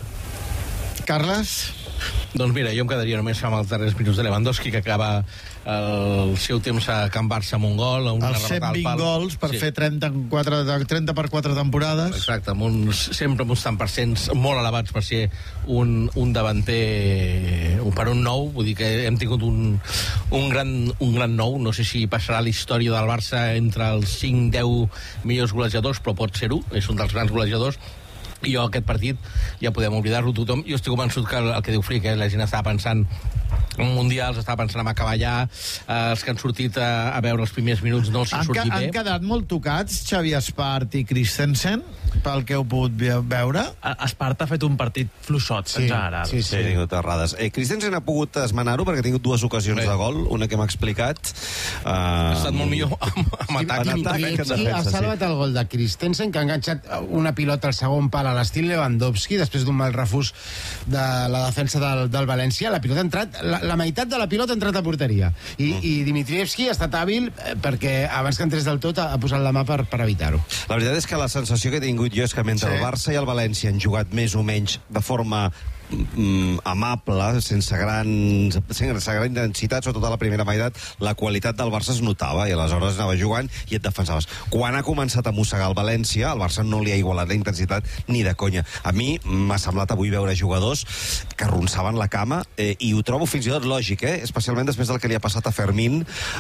Carles? Doncs mira, jo em quedaria només amb els darrers minuts de Lewandowski, que acaba el seu temps a Can Barça amb un gol. Els 120 gols per fer 30 per 4 temporades. Exacte, sempre amb uns tant percents molt elevats per ser un davanter per un nou. Vull dir que hem tingut un gran nou. No sé si passarà la història del Barça entre els 5-10 millors golejadors, però pot ser-ho, és un dels grans golejadors. I jo aquest partit ja podem oblidar-lo tothom. Jo estic convençut que el que diu Frick, la gent estava pensant en mundials, estava pensant en acabar allà, els que han sortit a veure els primers minuts no els han sortit bé. Han quedat molt tocats Xavi Espart i Christensen, pel que heu pogut veure? Espart ha fet un partit fluixot, en general. Sí, ha tingut errades. Christensen ha pogut esmenar-ho perquè ha tingut dues ocasions de gol, una que m'ha explicat. Ha estat molt millor amb atac. Qui ha salvat el gol de Christensen, que ha enganxat una pilota al segon pal a l'estil Lewandowski, després d'un mal refús de la defensa del València. La pilota ha entrat, la meitat de la pilota ha entrat a porteria. I Dimitrievski ha estat hàbil perquè abans que entrés del tot ha posat la mà per evitar-ho. La veritat és que la sensació que he tingut jo és que mentre el Barça i el València han jugat més o menys de forma amable, sense gran intensitat, sobretot a la primera meitat, la qualitat del Barça es notava i aleshores anava jugant i et defensaves. Quan ha començat a mossegar el València, el Barça no li ha igualat la intensitat ni de conya. A mi m'ha semblat avui veure jugadors que arronsaven la cama i ho trobo fins i tot lògic, especialment després del que li ha passat a Fermín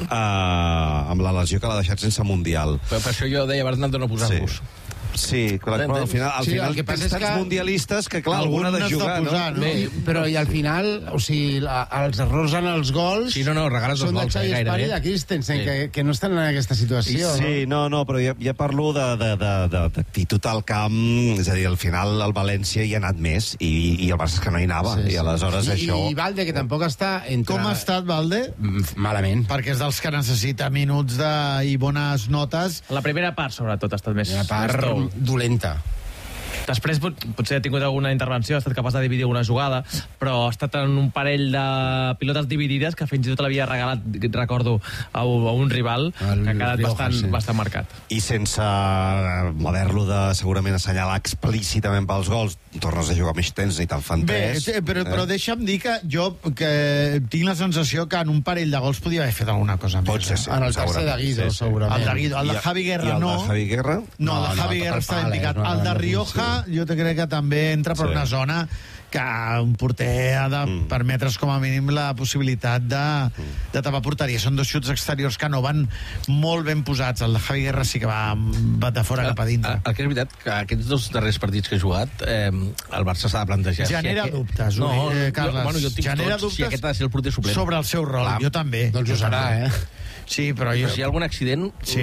amb la lesió que l'ha deixat sense Mundial. Per això jo deia, Bernat, de no posar-vos. Sí, clar, però al final el que passa és que mundialistes que, clar, algun ha de jugar, no? Però i al final, o sigui, els errors en els gols regales són de Xavi Espart i de Christensen, que no estan en aquesta situació. Sí, no, però ja parlo d'actitud al camp, és a dir, al final el València hi ha anat més i el Barça és que no hi anava, i aleshores això... I Valde, que tampoc està... Com ha estat, Valde? Malament. Perquè és dels que necessita minuts i bones notes. La primera part, sobretot, ha estat més... La part dolenta. Després potser ha tingut alguna intervenció, ha estat capaç de dividir una jugada, però ha estat en un parell de pilotes dividides que fins i tot l'havia regalat, recordo, a un rival que ha quedat bastant marcat. I sense haver-lo de segurament assenyalar explícitament pels gols, tornes a jugar més temps i te'n fan tres. Però deixa'm dir que jo tinc la sensació que en un parell de gols podia haver fet alguna cosa més. Pot ser, sí. En el tercer de Guido, segurament. El de Guido, el de Javi Guerra no. I el de Javi Guerra? No, el de Javi Guerra està ben picat. El de Rioja jo crec que també entra per una zona que un porter ha de permetre's com a mínim la possibilitat de tapar porteria. Són dos xuts exteriors que no van molt ben posats. El de Javi Guerra sí que va de fora cap a dintre. El que és veritat, que aquests dos darrers partits que he jugat, el Barça s'ha de plantejar. Genera dubtes, Carles. Jo tinc tots, si aquest ha de ser el porter suplent. Sobre el seu rol, jo també. Doncs ho serà, Sí, però jo... Si hi ha algun accident... Sí,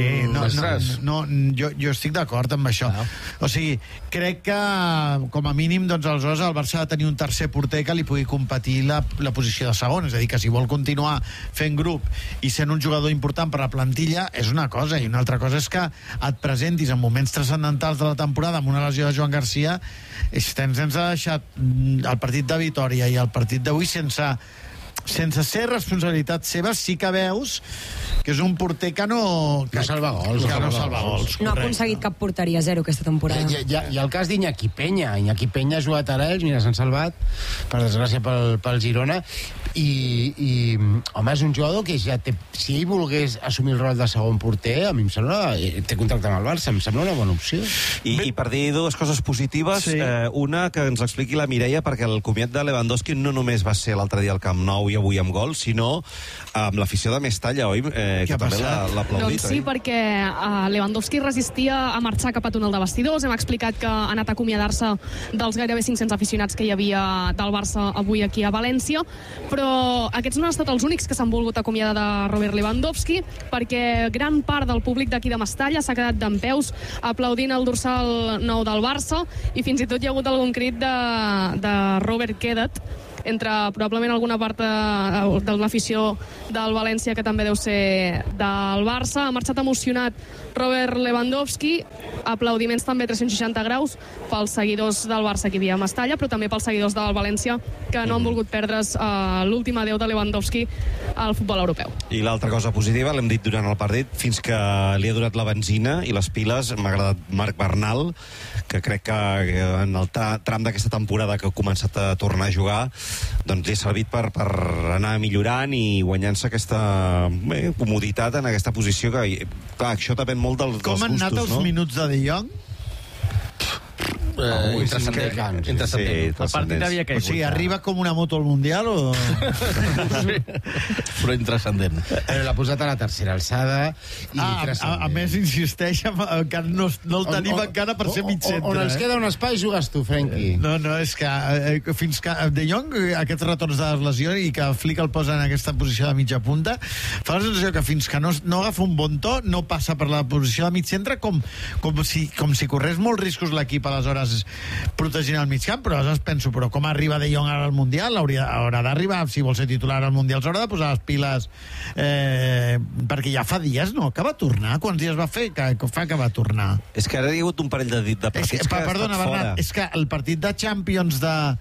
jo estic d'acord amb això. O sigui, crec que, com a mínim, doncs, aleshores el Barça ha de tenir un tercer porter que li pugui competir la posició de segon. És a dir, que si vol continuar fent grup i sent un jugador important per la plantilla, és una cosa. I una altra cosa és que et presentis en moments transcendentals de la temporada amb una lesió de Joan Garcia, ens ha deixat el partit de Vitòria i el partit d'avui sense sense ser responsabilitat seva, sí que veus que és un porter que no salva gols. No ha aconseguit cap porteria zero aquesta temporada. I el cas d'Iñaki Peña. Iñaki Peña ha jugat a l'Elx, mira, s'han salvat, per desgràcia, pel Girona, i home, és un jugador que ja té... Si ell volgués assumir el rol de segon porter, a mi em sembla... Té contracte amb el Barça, em sembla una bona opció. I per dir dues coses positives, una que ens expliqui la Mireia, perquè el comiat de Lewandowski no només va ser l'altre dia al Camp Nou i avui amb gol, sinó amb l'afició de Mestalla, oi? Que també l'ha aplaudit, doncs sí, perquè Lewandowski resistia a marxar cap a túnel de vestidors. Hem explicat que ha anat a acomiadar-se dels gairebé 500 aficionats que hi havia del Barça avui aquí a València, però aquests no han estat els únics que s'han volgut acomiadar de Robert Lewandowski, perquè gran part del públic d'aquí de Mestalla s'ha quedat dempeus aplaudint el dorsal nou del Barça, i fins i tot hi ha hagut algun crit de Robert, queda't, entre probablement alguna part de l'afició del València, que també deu ser del Barça. Ha marxat emocionat Robert Lewandowski, aplaudiments també 360 graus pels seguidors del Barça que hi havia a Mestalla, però també pels seguidors del València, que no han volgut perdre's l'últim adeu de Lewandowski al futbol europeu. I l'altra cosa positiva, l'hem dit durant el partit, fins que li ha donat la benzina i les piles, m'ha agradat Marc Bernal, que crec que en el tram d'aquesta temporada que ha començat a tornar a jugar, doncs li ha servit per anar millorant i guanyant-se aquesta comoditat en aquesta posició, que clar, això depèn molt dels gustos, no? Com han anat els minuts de Jong? Intrascendent. El partit havia caigut. O sigui, arriba com una moto al Mundial o... Però intrascendent. L'ha posat a la tercera alçada i a més insisteix que no el tenim encara per ser mig centre. On ens queda un espai jugues tu, Frenkie. No, és que fins que De Jong, aquests retorns de les lesions i que Flick el posa en aquesta posició de mitja punta, fa la sensació que fins que no agafa un bon to no passa per la posició de mig centre, com si corrés molts riscos l'equip aleshores protegint el mig camp, però aleshores penso, però com arriba De Jong ara al Mundial? Haurà d'arribar, si vol ser titular al Mundial, s'haurà de posar les piles, perquè ja fa dies, no? Que va tornar? Quants dies va fer que va tornar? És que ara hi ha hagut un parell de partits que ha estat fora. És que el partit de Champions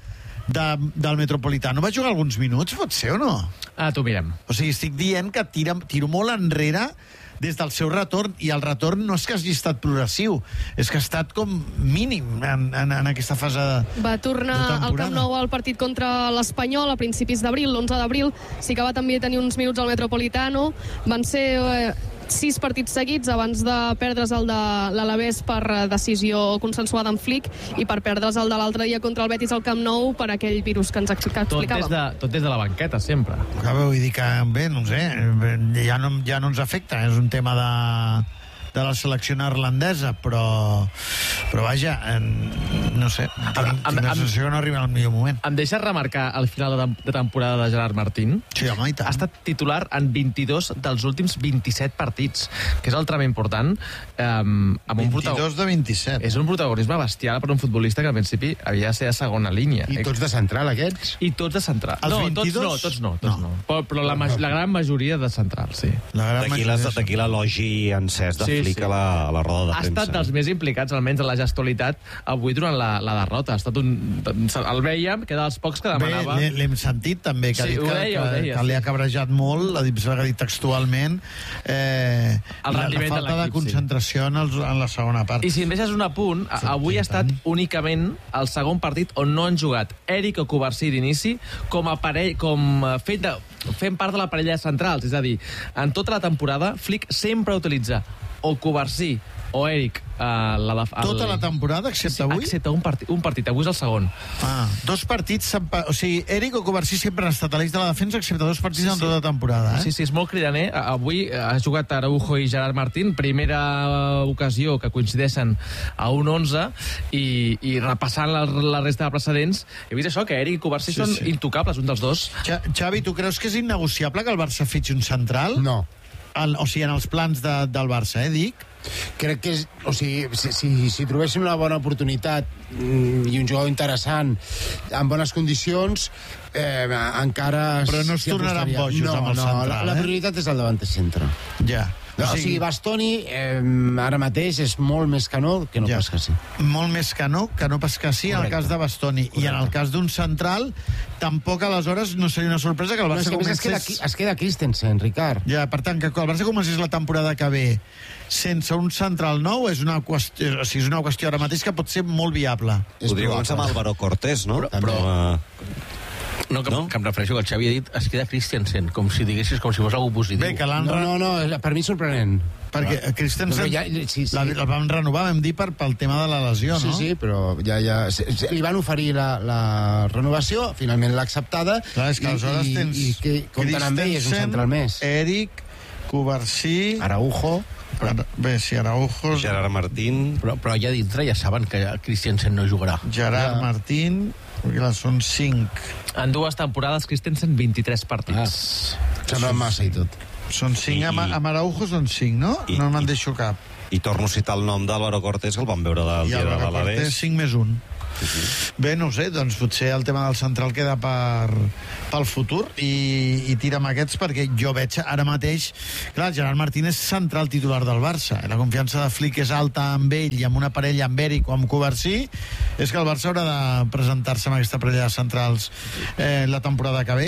del Metropolitano va jugar alguns minuts, pot ser o no? T'ho mirem. O sigui, estic dient que tiro molt enrere des del seu retorn, i el retorn no és que hagi estat progressiu, és que ha estat com mínim en aquesta fase de temporada. Va tornar al Camp Nou al partit contra l'Espanyol a principis d'abril, l'11 d'abril, sí que va també tenir uns minuts al Metropolitano, van ser 6 partits seguits abans de perdre's el de l'Alavés per decisió consensuada amb Flick i per perdre's el de l'altre dia contra el Betis al Camp Nou per aquell virus que ens explicàvem. Tot des de la banqueta, sempre. Vull dir que, bé, no sé, ja no ens afecta, és un tema de la selecció neerlandesa, però vaja, no sé, tinc la sensació que no arriba al millor moment. Em deixes remarcar el final de temporada de Gerard Martín? Sí, home, i tant. Ha estat titular en 22 dels últims 27 partits, que és altrament important. 22 de 27. És un protagonisme bestial per un futbolista que al principi havia de ser a segona línia. I tots de central, aquests? I tots de central. Els 22? Tots no. Però la gran majoria de central, sí. D'aquí l'elogi encès de Flick a la roda de premsa. Ha estat dels més implicats, almenys en la gestualitat, avui durant la derrota. El vèiem, que era dels pocs que demanava... Bé, l'hem sentit també, que ha dit que li ha cabrejat molt, ha dit textualment, la falta de concentració en la segona part. I si em deixes un apunt, avui ha estat únicament el segon partit on no han jugat Eric o Covarsí d'inici fent part de la parella centrals. És a dir, en tota la temporada, Flick sempre utilitza o Covarsí o Eric tota la temporada, excepte avui? Excepte un partit, avui és el segon. 2 partits, o sigui, Eric o Covarsí sempre han estat a l'eix de la defensa, excepte 2 partits en tota la temporada. Sí, és molt cridaner. Avui ha jugat Araujo i Gerard Martín, primera ocasió que coincideixen a un 11, i repassant la resta de precedents, he vist això, que Eric i Covarsí són intocables, un dels dos. Xavi, tu creus que és innegociable que el Barça fitxi un central? No. O sigui, en els plans del Barça, dic? Crec que és... O sigui, si trobéssim una bona oportunitat i un jugador interessant amb bones condicions, encara... Però no es tornaran bojos amb el central, la prioritat és el davanter centre. Ja. O sigui, Bastoni ara mateix és molt més que no pas que sí. Molt més que no pas que sí, en el cas de Bastoni. I en el cas d'un central, tampoc aleshores no seria una sorpresa que el Barça comencés... Es queda Christensen, Ricard. Ja, per tant, que el Barça comencés la temporada que ve sense un central nou és una qüestió ara mateix que pot ser molt viable. Podria començar amb Álvaro Cortés, no? No, que em refereixo que el Xavi ha dit es queda Christensen, com si diguessis com si fos algú positiu. Bé, que No, per mi sorprenent. Perquè Christensen el vam renovar, vam dir, pel tema de la lesió, no? Sí, però ja li van oferir la renovació, finalment l'ha acceptada. Clar, és que aleshores tens i que compten amb ell, és un central més. Eric, Covarsí... Araujo... Bé, sí, Araujo... Gerard Martín... Però allà dintre ja saben que Christensen no jugarà. Gerard Martín... Perquè clar, són 5. En 2 temporades, Christensen, 23 partits. Sembla massa i tot. Són 5, amb Araujo són 5, no? No me'n deixo cap. I torno a citar el nom d'Álvaro Cortés, que el vam veure del dia de l'Alavés. I Álvaro Cortés, 5 més 1. Bé, no ho sé, doncs potser el tema del central queda pel futur i tira amb aquests, perquè jo veig ara mateix, clar, Gerard Martín és central titular del Barça, la confiança de Flick és alta amb ell i amb una parella amb Eric o amb Covarsí, és que el Barça haurà de presentar-se amb aquesta parella de centrals la temporada que ve,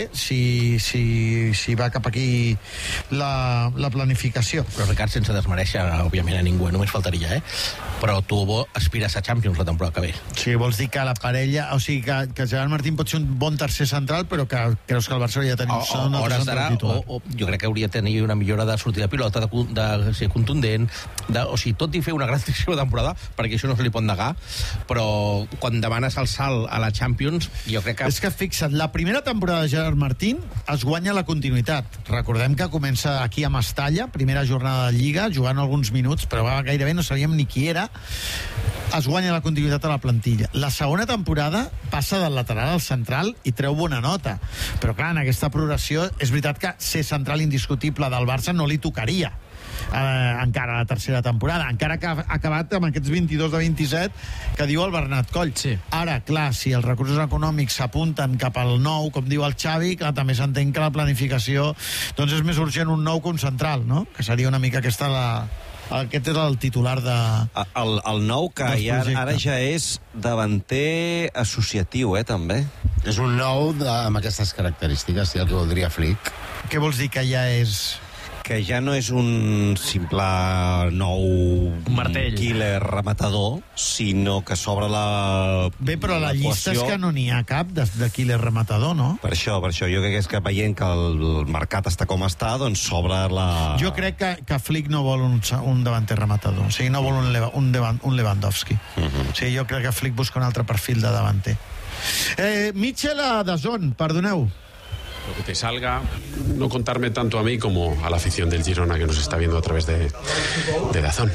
si va cap aquí la planificació. Però Ricard, sense desmereixer òbviament a ningú, només faltaria, però tu aspires a Champions la temporada que ve. Sí, vols dir que la parella, o sigui que Gerard Martín pot ser un bon tercer central, però que creus que el Barça hauria de tenir un altre central titular? Jo crec que hauria de tenir una millora de sortida de pilota, de ser contundent, o sigui, tot i fer una gran temporada, perquè això no se li pot negar, però quan demanes el salt a la Champions, jo crec que... És que fixa't, la primera temporada de Gerard Martín es guanya la continuïtat. Recordem que comença aquí a Mestalla, primera jornada de Lliga, jugant alguns minuts, però gairebé no sabíem ni qui era. Es guanya la continuïtat a la plantilla. La segona temporada passa del lateral al central i treu bona nota. Però clar, en aquesta progressió és veritat que ser central indiscutible del Barça no li tocaria encara la tercera temporada, encara que ha acabat amb aquests 22 de 27 que diu el Bernat Coll. Sí. Ara, clar, si els recursos econòmics s'apunten cap al nou, com diu el Xavi, clar, també s'entén que la planificació doncs és més urgent un nou que un central, no? Que seria una mica aquest és el titular de... El nou que ara ja és davanter associatiu, també. És un nou amb aquestes característiques, el que voldria Flick. Què vols dir que ja és... Que ja no és un simple nou martell, killer rematador, sinó que s'obre la... Bé, però la llista és que no n'hi ha cap de killer rematador, no? Per això, jo crec que és que veient que el mercat està com està, doncs s'obre la... Jo crec que Flick no vol un davanter rematador, o sigui, no vol un Lewandowski. O sigui, jo crec que Flick busca un altre perfil de davanter. Mitchell a DAZN, perdoneu. Lo que te salga, no contarme tanto a mí como a la afición del Girona que nos está viendo a través de DAZN.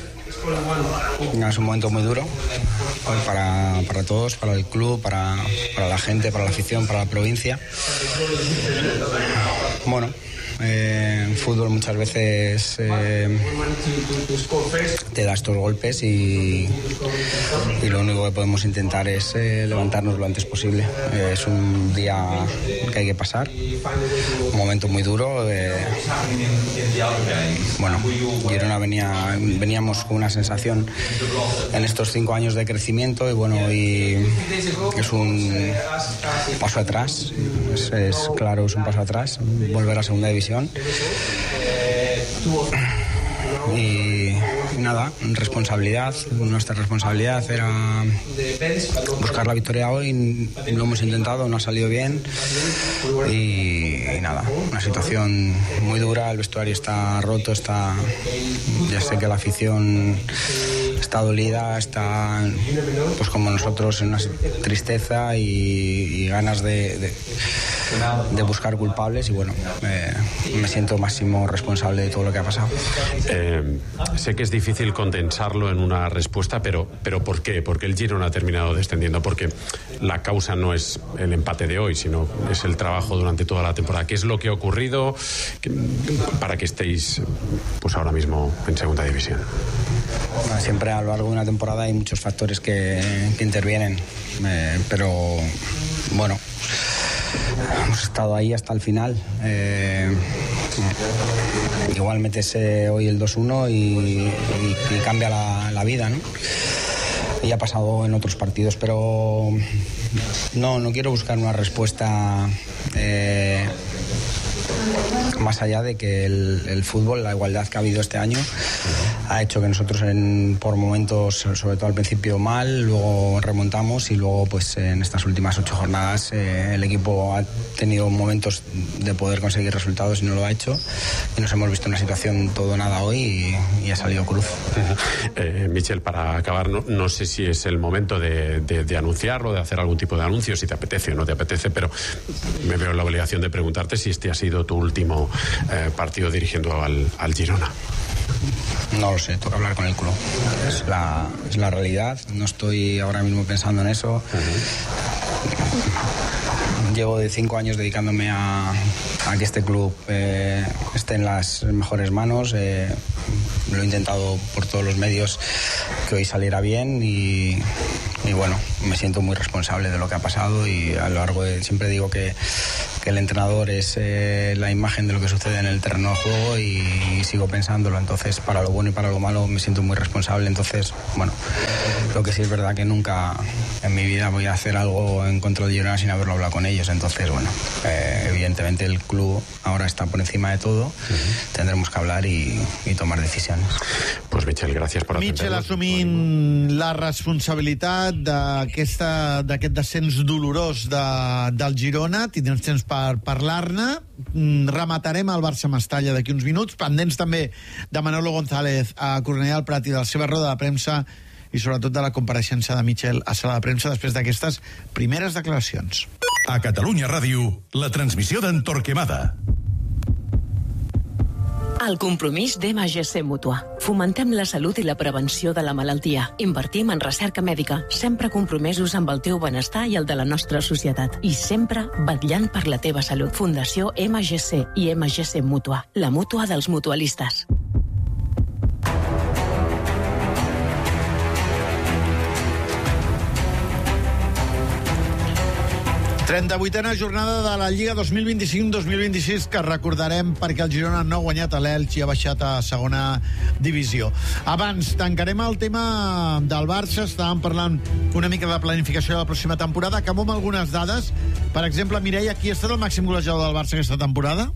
Es un momento muy duro para todos, para el club, para la gente, para la afición, para la provincia. Bueno, en fútbol muchas veces te da estos golpes y lo único que podemos intentar es levantarnos lo antes posible. Es un día que hay que pasar, un momento muy duro. Bueno, Girona veníamos con una sensación en estos 5 años de crecimiento y es un paso atrás, es claro, es un paso atrás, volver a segunda división. Y nada, responsabilidad. Nuestra responsabilidad era buscar la victoria hoy. Lo hemos intentado, no ha salido bien. Y nada, una situación muy dura. El vestuario está roto, ya sé que la afición está dolida, está pues como nosotros en una tristeza y ganas de buscar culpables y bueno, me siento máximo responsable de todo lo que ha pasado. Sé que es difícil condensarlo en una respuesta, pero ¿por qué? Porque el Girona ha terminado descendiendo, porque la causa no es el empate de hoy, sino es el trabajo durante toda la temporada. ¿Qué es lo que ha ocurrido para que estéis pues ahora mismo en segunda división? Siempre a lo largo de una temporada hay muchos factores que intervienen, pero bueno, hemos estado ahí hasta el final. igual metes hoy el 2-1 y cambia la vida, ¿no? Ya ha pasado en otros partidos, pero no quiero buscar una respuesta más allá de que el fútbol, la igualdad que ha habido este año, ha hecho que nosotros por momentos, sobre todo al principio mal, luego remontamos y luego pues en estas últimas 8 jornadas el equipo ha tenido momentos de poder conseguir resultados y no lo ha hecho, y nos hemos visto en una situación todo nada hoy y ha salido cruz. Michel, para acabar, no sé si es el momento de anunciarlo, de hacer algún tipo de anuncio, si te apetece o no te apetece, pero me veo en la obligación de preguntarte si este ha sido tu último partido dirigiendo al Girona. No lo sé, toca hablar con el club. Es la realidad. No estoy ahora mismo pensando en eso. Llevo de 5 años dedicándome a que este club esté en las mejores manos. Lo he intentado por todos los medios que hoy saliera bien y bueno, me siento muy responsable de lo que ha pasado, y a lo largo siempre digo que el entrenador es la imagen de lo que sucede en el terreno de juego, y sigo pensándolo. Entonces, para lo bueno y para lo malo me siento muy responsable. Entonces, bueno, lo que sí es verdad que nunca en mi vida voy a hacer algo en contra de Girona sin haberlo hablado con ellos. Entonces, bueno, evidentemente el club ahora está por encima de todo. Tendremos que hablar y tomar decisiones. Pues Michel, gràcies per atendre'ns. Michel assumint la responsabilitat d'aquest descens dolorós del Girona. Tindrem temps per parlar-ne. Rematarem el Barça-Mestalla d'aquí uns minuts, pendents també de Manolo González a Cornellà del Prat i de la seva roda de premsa, i sobretot de la compareixença de Michel a sala de premsa després d'aquestes primeres declaracions. A Catalunya Ràdio, la transmissió d'en Torquemada. El compromís d'MGC Mútua. Fomentem la salut i la prevenció de la malaltia. Invertim en recerca mèdica, sempre compromesos amb el teu benestar i el de la nostra societat. I sempre vetllant per la teva salut. Fundació MGC i MGC Mútua. La mútua dels mutualistes. 38a jornada de la Lliga 2025-2026, que recordarem perquè el Girona no ha guanyat a l'Elx i ha baixat a segona divisió. Abans, tancarem el tema del Barça. Estàvem parlant una mica de planificació de la pròxima temporada. Acabo amb algunes dades. Per exemple, Mireia, qui ha estat el màxim golejador del Barça aquesta temporada?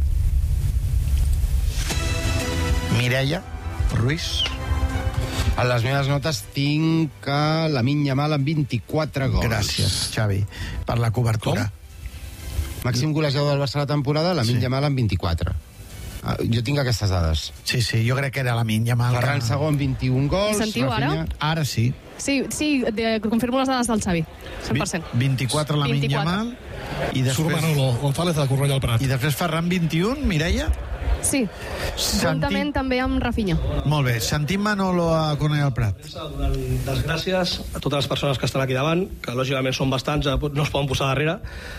Mireia Ruiz. A les meves notes tinc Lamine Yamal amb 24 gols. Gràcies, Xavi, per la cobertura. Màxim golejador del Barça la temporada, Lamine Yamal amb 24. Jo tinc aquestes dades. Sí, jo crec que era Lamine Yamal. Ferran Segó amb 21 gols. Sentiu Rafinha... Ara sí. Sí, confirmo les dades del Xavi, 100%. 24 Lamine Yamal. I després... Manolo González de Cornellà del Prat. I després Ferran 21, Mireia? Sí, juntament també amb Rafinha. Molt bé, sentim Manolo a Cornellà del Prat. Donant les gràcies a totes les persones que estan aquí davant, que lògicament són bastants, no es poden posar darrere.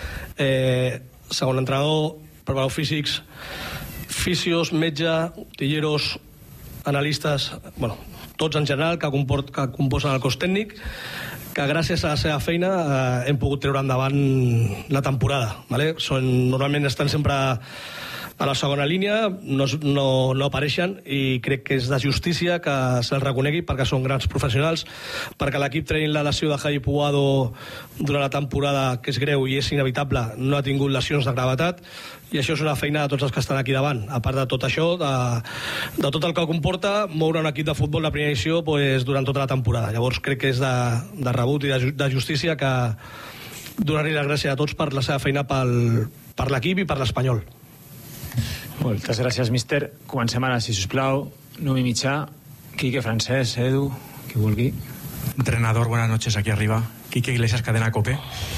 Segon entrenador, preparadors físics, fisios, metge, tilleros, analistes, bueno, tots en general que composen el cos tècnic, que gràcies a la seva feina hem pogut treure endavant la temporada. ¿Vale? Normalment estan sempre a la segona línia, no apareixen, i crec que és de justícia que se'ls reconegui perquè són grans professionals, perquè l'equip traient la lesió de Javi Puado durant la temporada, que és greu i és inevitable, no ha tingut lesions de gravetat, i això és una feina de tots els que estan aquí davant. A part de tot això, de tot el que comporta moure un equip de futbol de primera edició durant tota la temporada. Llavors crec que és de rebut i de justícia que donar-li les gràcies a tots per la seva feina per l'equip i per l'Espanyol. Moltes gràcies, míster. Comencem ara, si us plau. Nomi Mitjà, Quique Francesc, Edu, qui vulgui. Entrenador, buenas noches, aquí arriba. Quique Iglesias, Cadena COPE.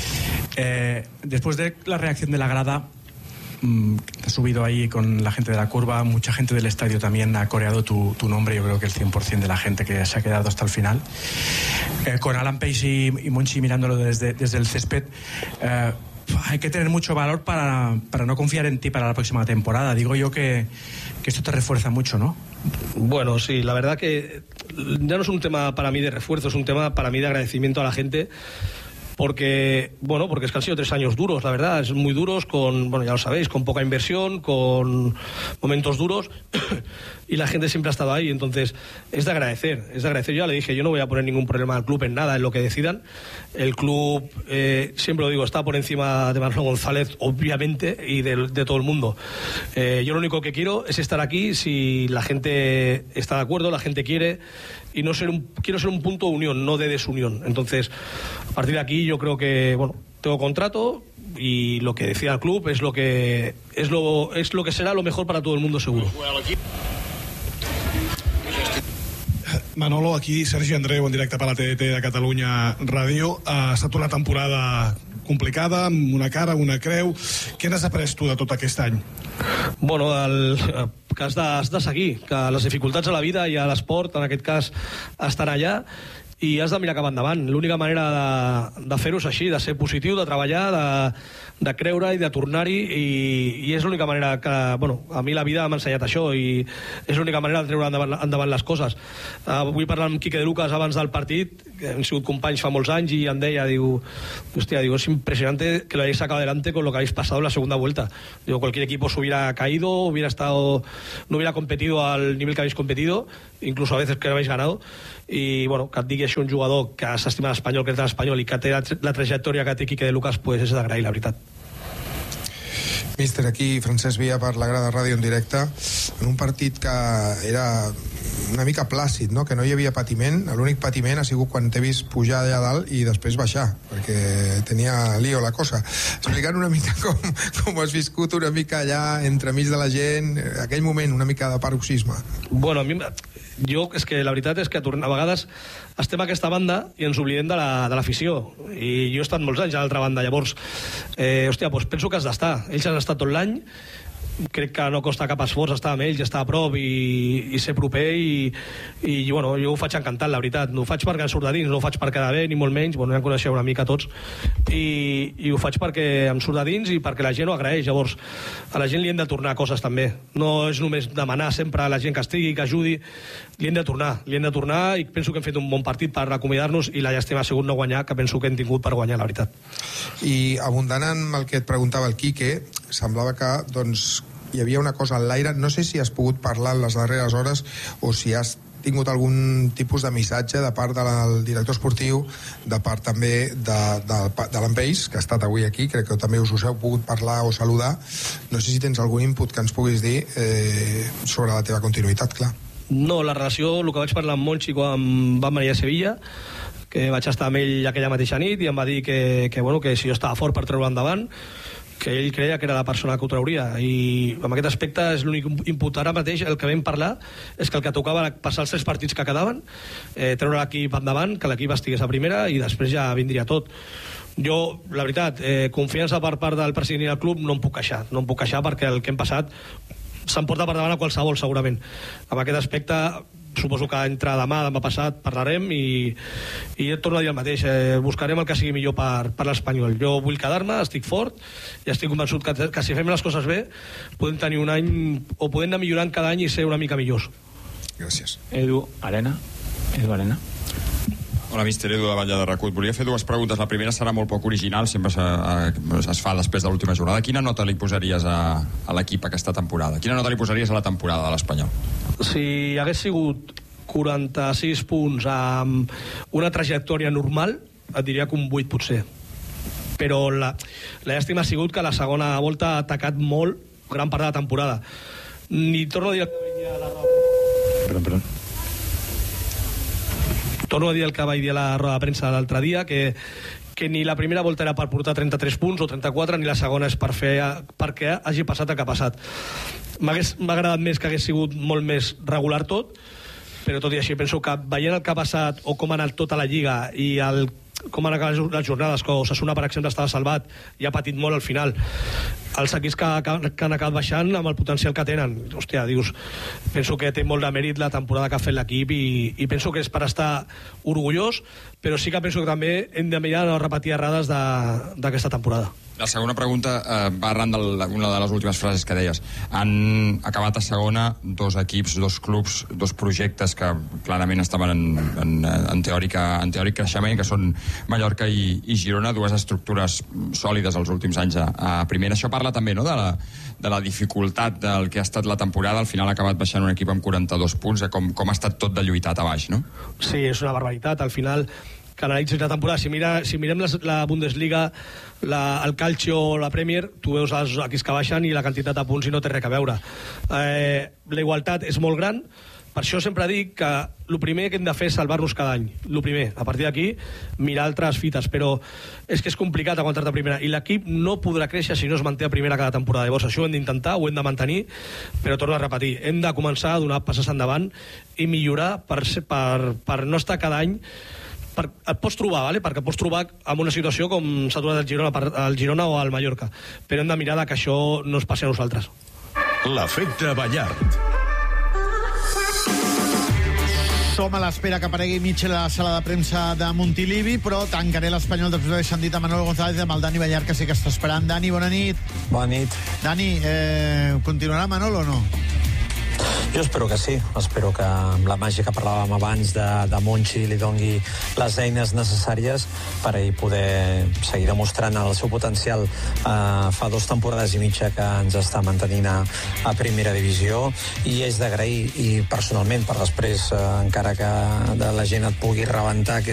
Después de la reacción de la grada, te has subido ahí con la gente de la curva, mucha gente del estadio también ha coreado tu nombre. Yo creo que el 100% de la gente que se ha quedado hasta el final. Con Alan Pace y Monchi mirándolo desde el césped, hay que tener mucho valor para no confiar en ti para la próxima temporada. Digo yo que esto te refuerza mucho, ¿no? Bueno, sí, la verdad que ya no es un tema para mí de refuerzo, es un tema para mí de agradecimiento a la gente, porque es que han sido 3 años duros, la verdad, es muy duros, ya lo sabéis, con poca inversión, con momentos duros, y la gente siempre ha estado ahí, entonces es de agradecer. Yo ya le dije, yo no voy a poner ningún problema al club en nada, en lo que decidan. El club, siempre lo digo, está por encima de Manolo González, obviamente, y de todo el mundo. Yo lo único que quiero es estar aquí si la gente está de acuerdo, la gente quiere, y quiero ser un punto de unión, no de desunión. Entonces, a partir de aquí yo creo que, tengo contrato y lo que decida el club es lo que será lo mejor para todo el mundo, seguro. Manolo, aquí Sergi Andreu, en directe per la TDT de Catalunya Ràdio. Ha estat una temporada complicada, amb una cara, una creu. Què n'has après tu de tot aquest any? Que has de seguir, que les dificultats a la vida i a l'esport, en aquest cas, estan allà, i has de mirar cap endavant. L'única manera de fer-ho és així, de ser positiu, de treballar, de creure i de tornar-hi, i és l'única manera que, a mi la vida m'ha ensenyat això, i és l'única manera de treure endavant les coses. Vull parlar amb Quique de Lucas abans del partit, que hem sigut companys fa molts anys, i em deia, es impresionante que lo hayáis sacado adelante con lo que habéis pasado en la segunda vuelta. Cualquier equipo se hubiera caído, no hubiera competido al nivel que habéis competido, incluso a veces que no habéis ganado, i que et digui això un jugador que s'estima l'Espanyol, que és de l'Espanyol i que té la trajectòria que té Quique de Lucas, pues és d'agrair, la veritat. Míster, aquí Francesc Via per la Grada Ràdio en directe, en un partit que era una mica plàcid, no? Que no hi havia patiment. L'únic patiment ha sigut quan t'he vist pujar allà dalt i després baixar, perquè tenia lío la cosa. Explicant una mica com has viscut una mica allà entremig de la gent, aquell moment una mica de paroxisme. A mi és que la veritat és que a vegades estem a aquesta banda i ens oblidem de l'afició, i jo he estat molts anys a l'altra banda, llavors penso que has d'estar. Ells han estat tot l'any, crec que no costa cap esforç estar amb ells, estar a prop i ser proper, i jo ho faig encantat, la veritat. No ho faig perquè em surt de dins, no ho faig per quedar bé, ni molt menys, ja em coneixeu una mica tots, i ho faig perquè em surt de dins i perquè la gent ho agraeix. Llavors, a la gent li hem de tornar coses també. No és només demanar sempre a la gent que estigui, que ajudi, li hem de tornar, i penso que hem fet un bon partit per acomiadar-nos, i la llàstima ha sigut no guanyar, que penso que hem tingut per guanyar, la veritat. I abundant amb el que et preguntava el Quique, semblava que, hi havia una cosa en l'aire. No sé si has pogut parlar en les darreres hores o si has tingut algun tipus de missatge de part del director esportiu, de part també de l'Empeix, que ha estat avui aquí, crec que també us heu pogut parlar o saludar. No sé si tens algun input que ens puguis dir sobre la teva continuïtat, clar. No, la relació, el que vaig parlar amb Monchi quan vam venir a Sevilla, que vaig estar amb ell aquella mateixa nit, i em va dir que si jo estava fort per treure endavant, que ell creia que era la persona que ho trauria, i en aquest aspecte és l'únic input. Ara mateix el que vam parlar és que el que tocava era passar els 3 partits que quedaven, treure l'equip endavant, que l'equip estigués a primera, i després ja vindria tot. Jo, la veritat, confiança per part del president i del club no em puc queixar perquè el que hem passat se'n porta per davant a qualsevol, segurament. En aquest aspecte suposo que entre demà passat parlarem, i et torno a dir el mateix, buscarem el que sigui millor per l'Espanyol. Jo vull quedar-me, estic fort i estic convençut que si fem les coses bé podem tenir un any, o podem anar millorant cada any i ser una mica millors. Gràcies. Edu Arena. Hola, míster, Edu de Batlle de Recut. Volia fer 2 preguntes. La primera serà molt poc original, sempre es fa després de l'última jornada. Quina nota li posaries a l'equip aquesta temporada? Quina nota li posaries a la temporada de l'Espanyol? Si hagués sigut 46 punts amb una trajectòria normal, et diria que un 8 potser. Però la llàstima ha sigut que la segona volta ha atacat molt gran part de la temporada. Ni torno a dir Torno a dir el que vaig dir a la roda de premsa l'altre dia, que ni la primera volta era per portar 33 punts o 34, ni la segona és perquè hagi passat el que ha passat. M'ha agradat més que hagués sigut molt més regular tot, però tot i així penso que veient el que ha passat o com ha anat tota la Lliga i com han acabat les jornades, que Osasuna, per exemple, estava salvat i ha patit molt al final, els equips que han acabat baixant amb el potencial que tenen, penso que té molt de mèrit la temporada que ha fet l'equip, i penso que és per estar orgullós, però sí que penso que també hem de mirar no repetir errades d'aquesta temporada. La segona pregunta va arran d'una de les últimes frases que deies. Han acabat a segona 2 equips, 2 clubs, 2 projectes que clarament estaven en teòric creixement, que són Mallorca i Girona, 2 estructures sòlides els últims anys a primera. Això parla també, no?, de la dificultat del que ha estat la temporada. Al final ha acabat baixant un equip amb 42 punts, com ha estat tot de lluitat a baix, no? Sí, és una barbaritat. Al final, que analitzis la temporada, si mirem la Bundesliga, el Calcio o la Premier, tu veus els equips que baixen i la quantitat de punts i no té res a veure. La igualtat és molt gran, per això sempre dic que el primer que hem de fer és salvar-nos cada any. El primer. A partir d'aquí, mirar altres fites, però és que és complicat aguantar-te a primera, i l'equip no podrà créixer si no es manté a primera cada temporada. Llavors, això ho hem d'intentar, ho hem de mantenir, però torno a repetir, hem de començar a donar passes endavant i millorar per no estar cada any. Et pots trobar, vale? Perquè pots trobar en una situació com s'ha trobat al Girona o al Mallorca, però hem de mirar que això no es passi a nosaltres. L'efecte Ballart. Som a l'espera que aparegui Mitchell a la sala de premsa de Montilivi, però tancaré l'Espanyol després d'haver sentit a Manolo González amb el Dani Ballart, que sí que està esperant. Dani, bona nit. Bona nit. Dani, continuarà Manolo o no? Jo espero que sí, espero que amb la màgia que parlàvem abans de Monchi li dongui les eines necessàries per a ell poder seguir demostrant el seu potencial. Fa 2 temporades i mitja que ens està mantenint a primera divisió i és d'agrair, i personalment, per després, encara que la gent et pugui rebentar, que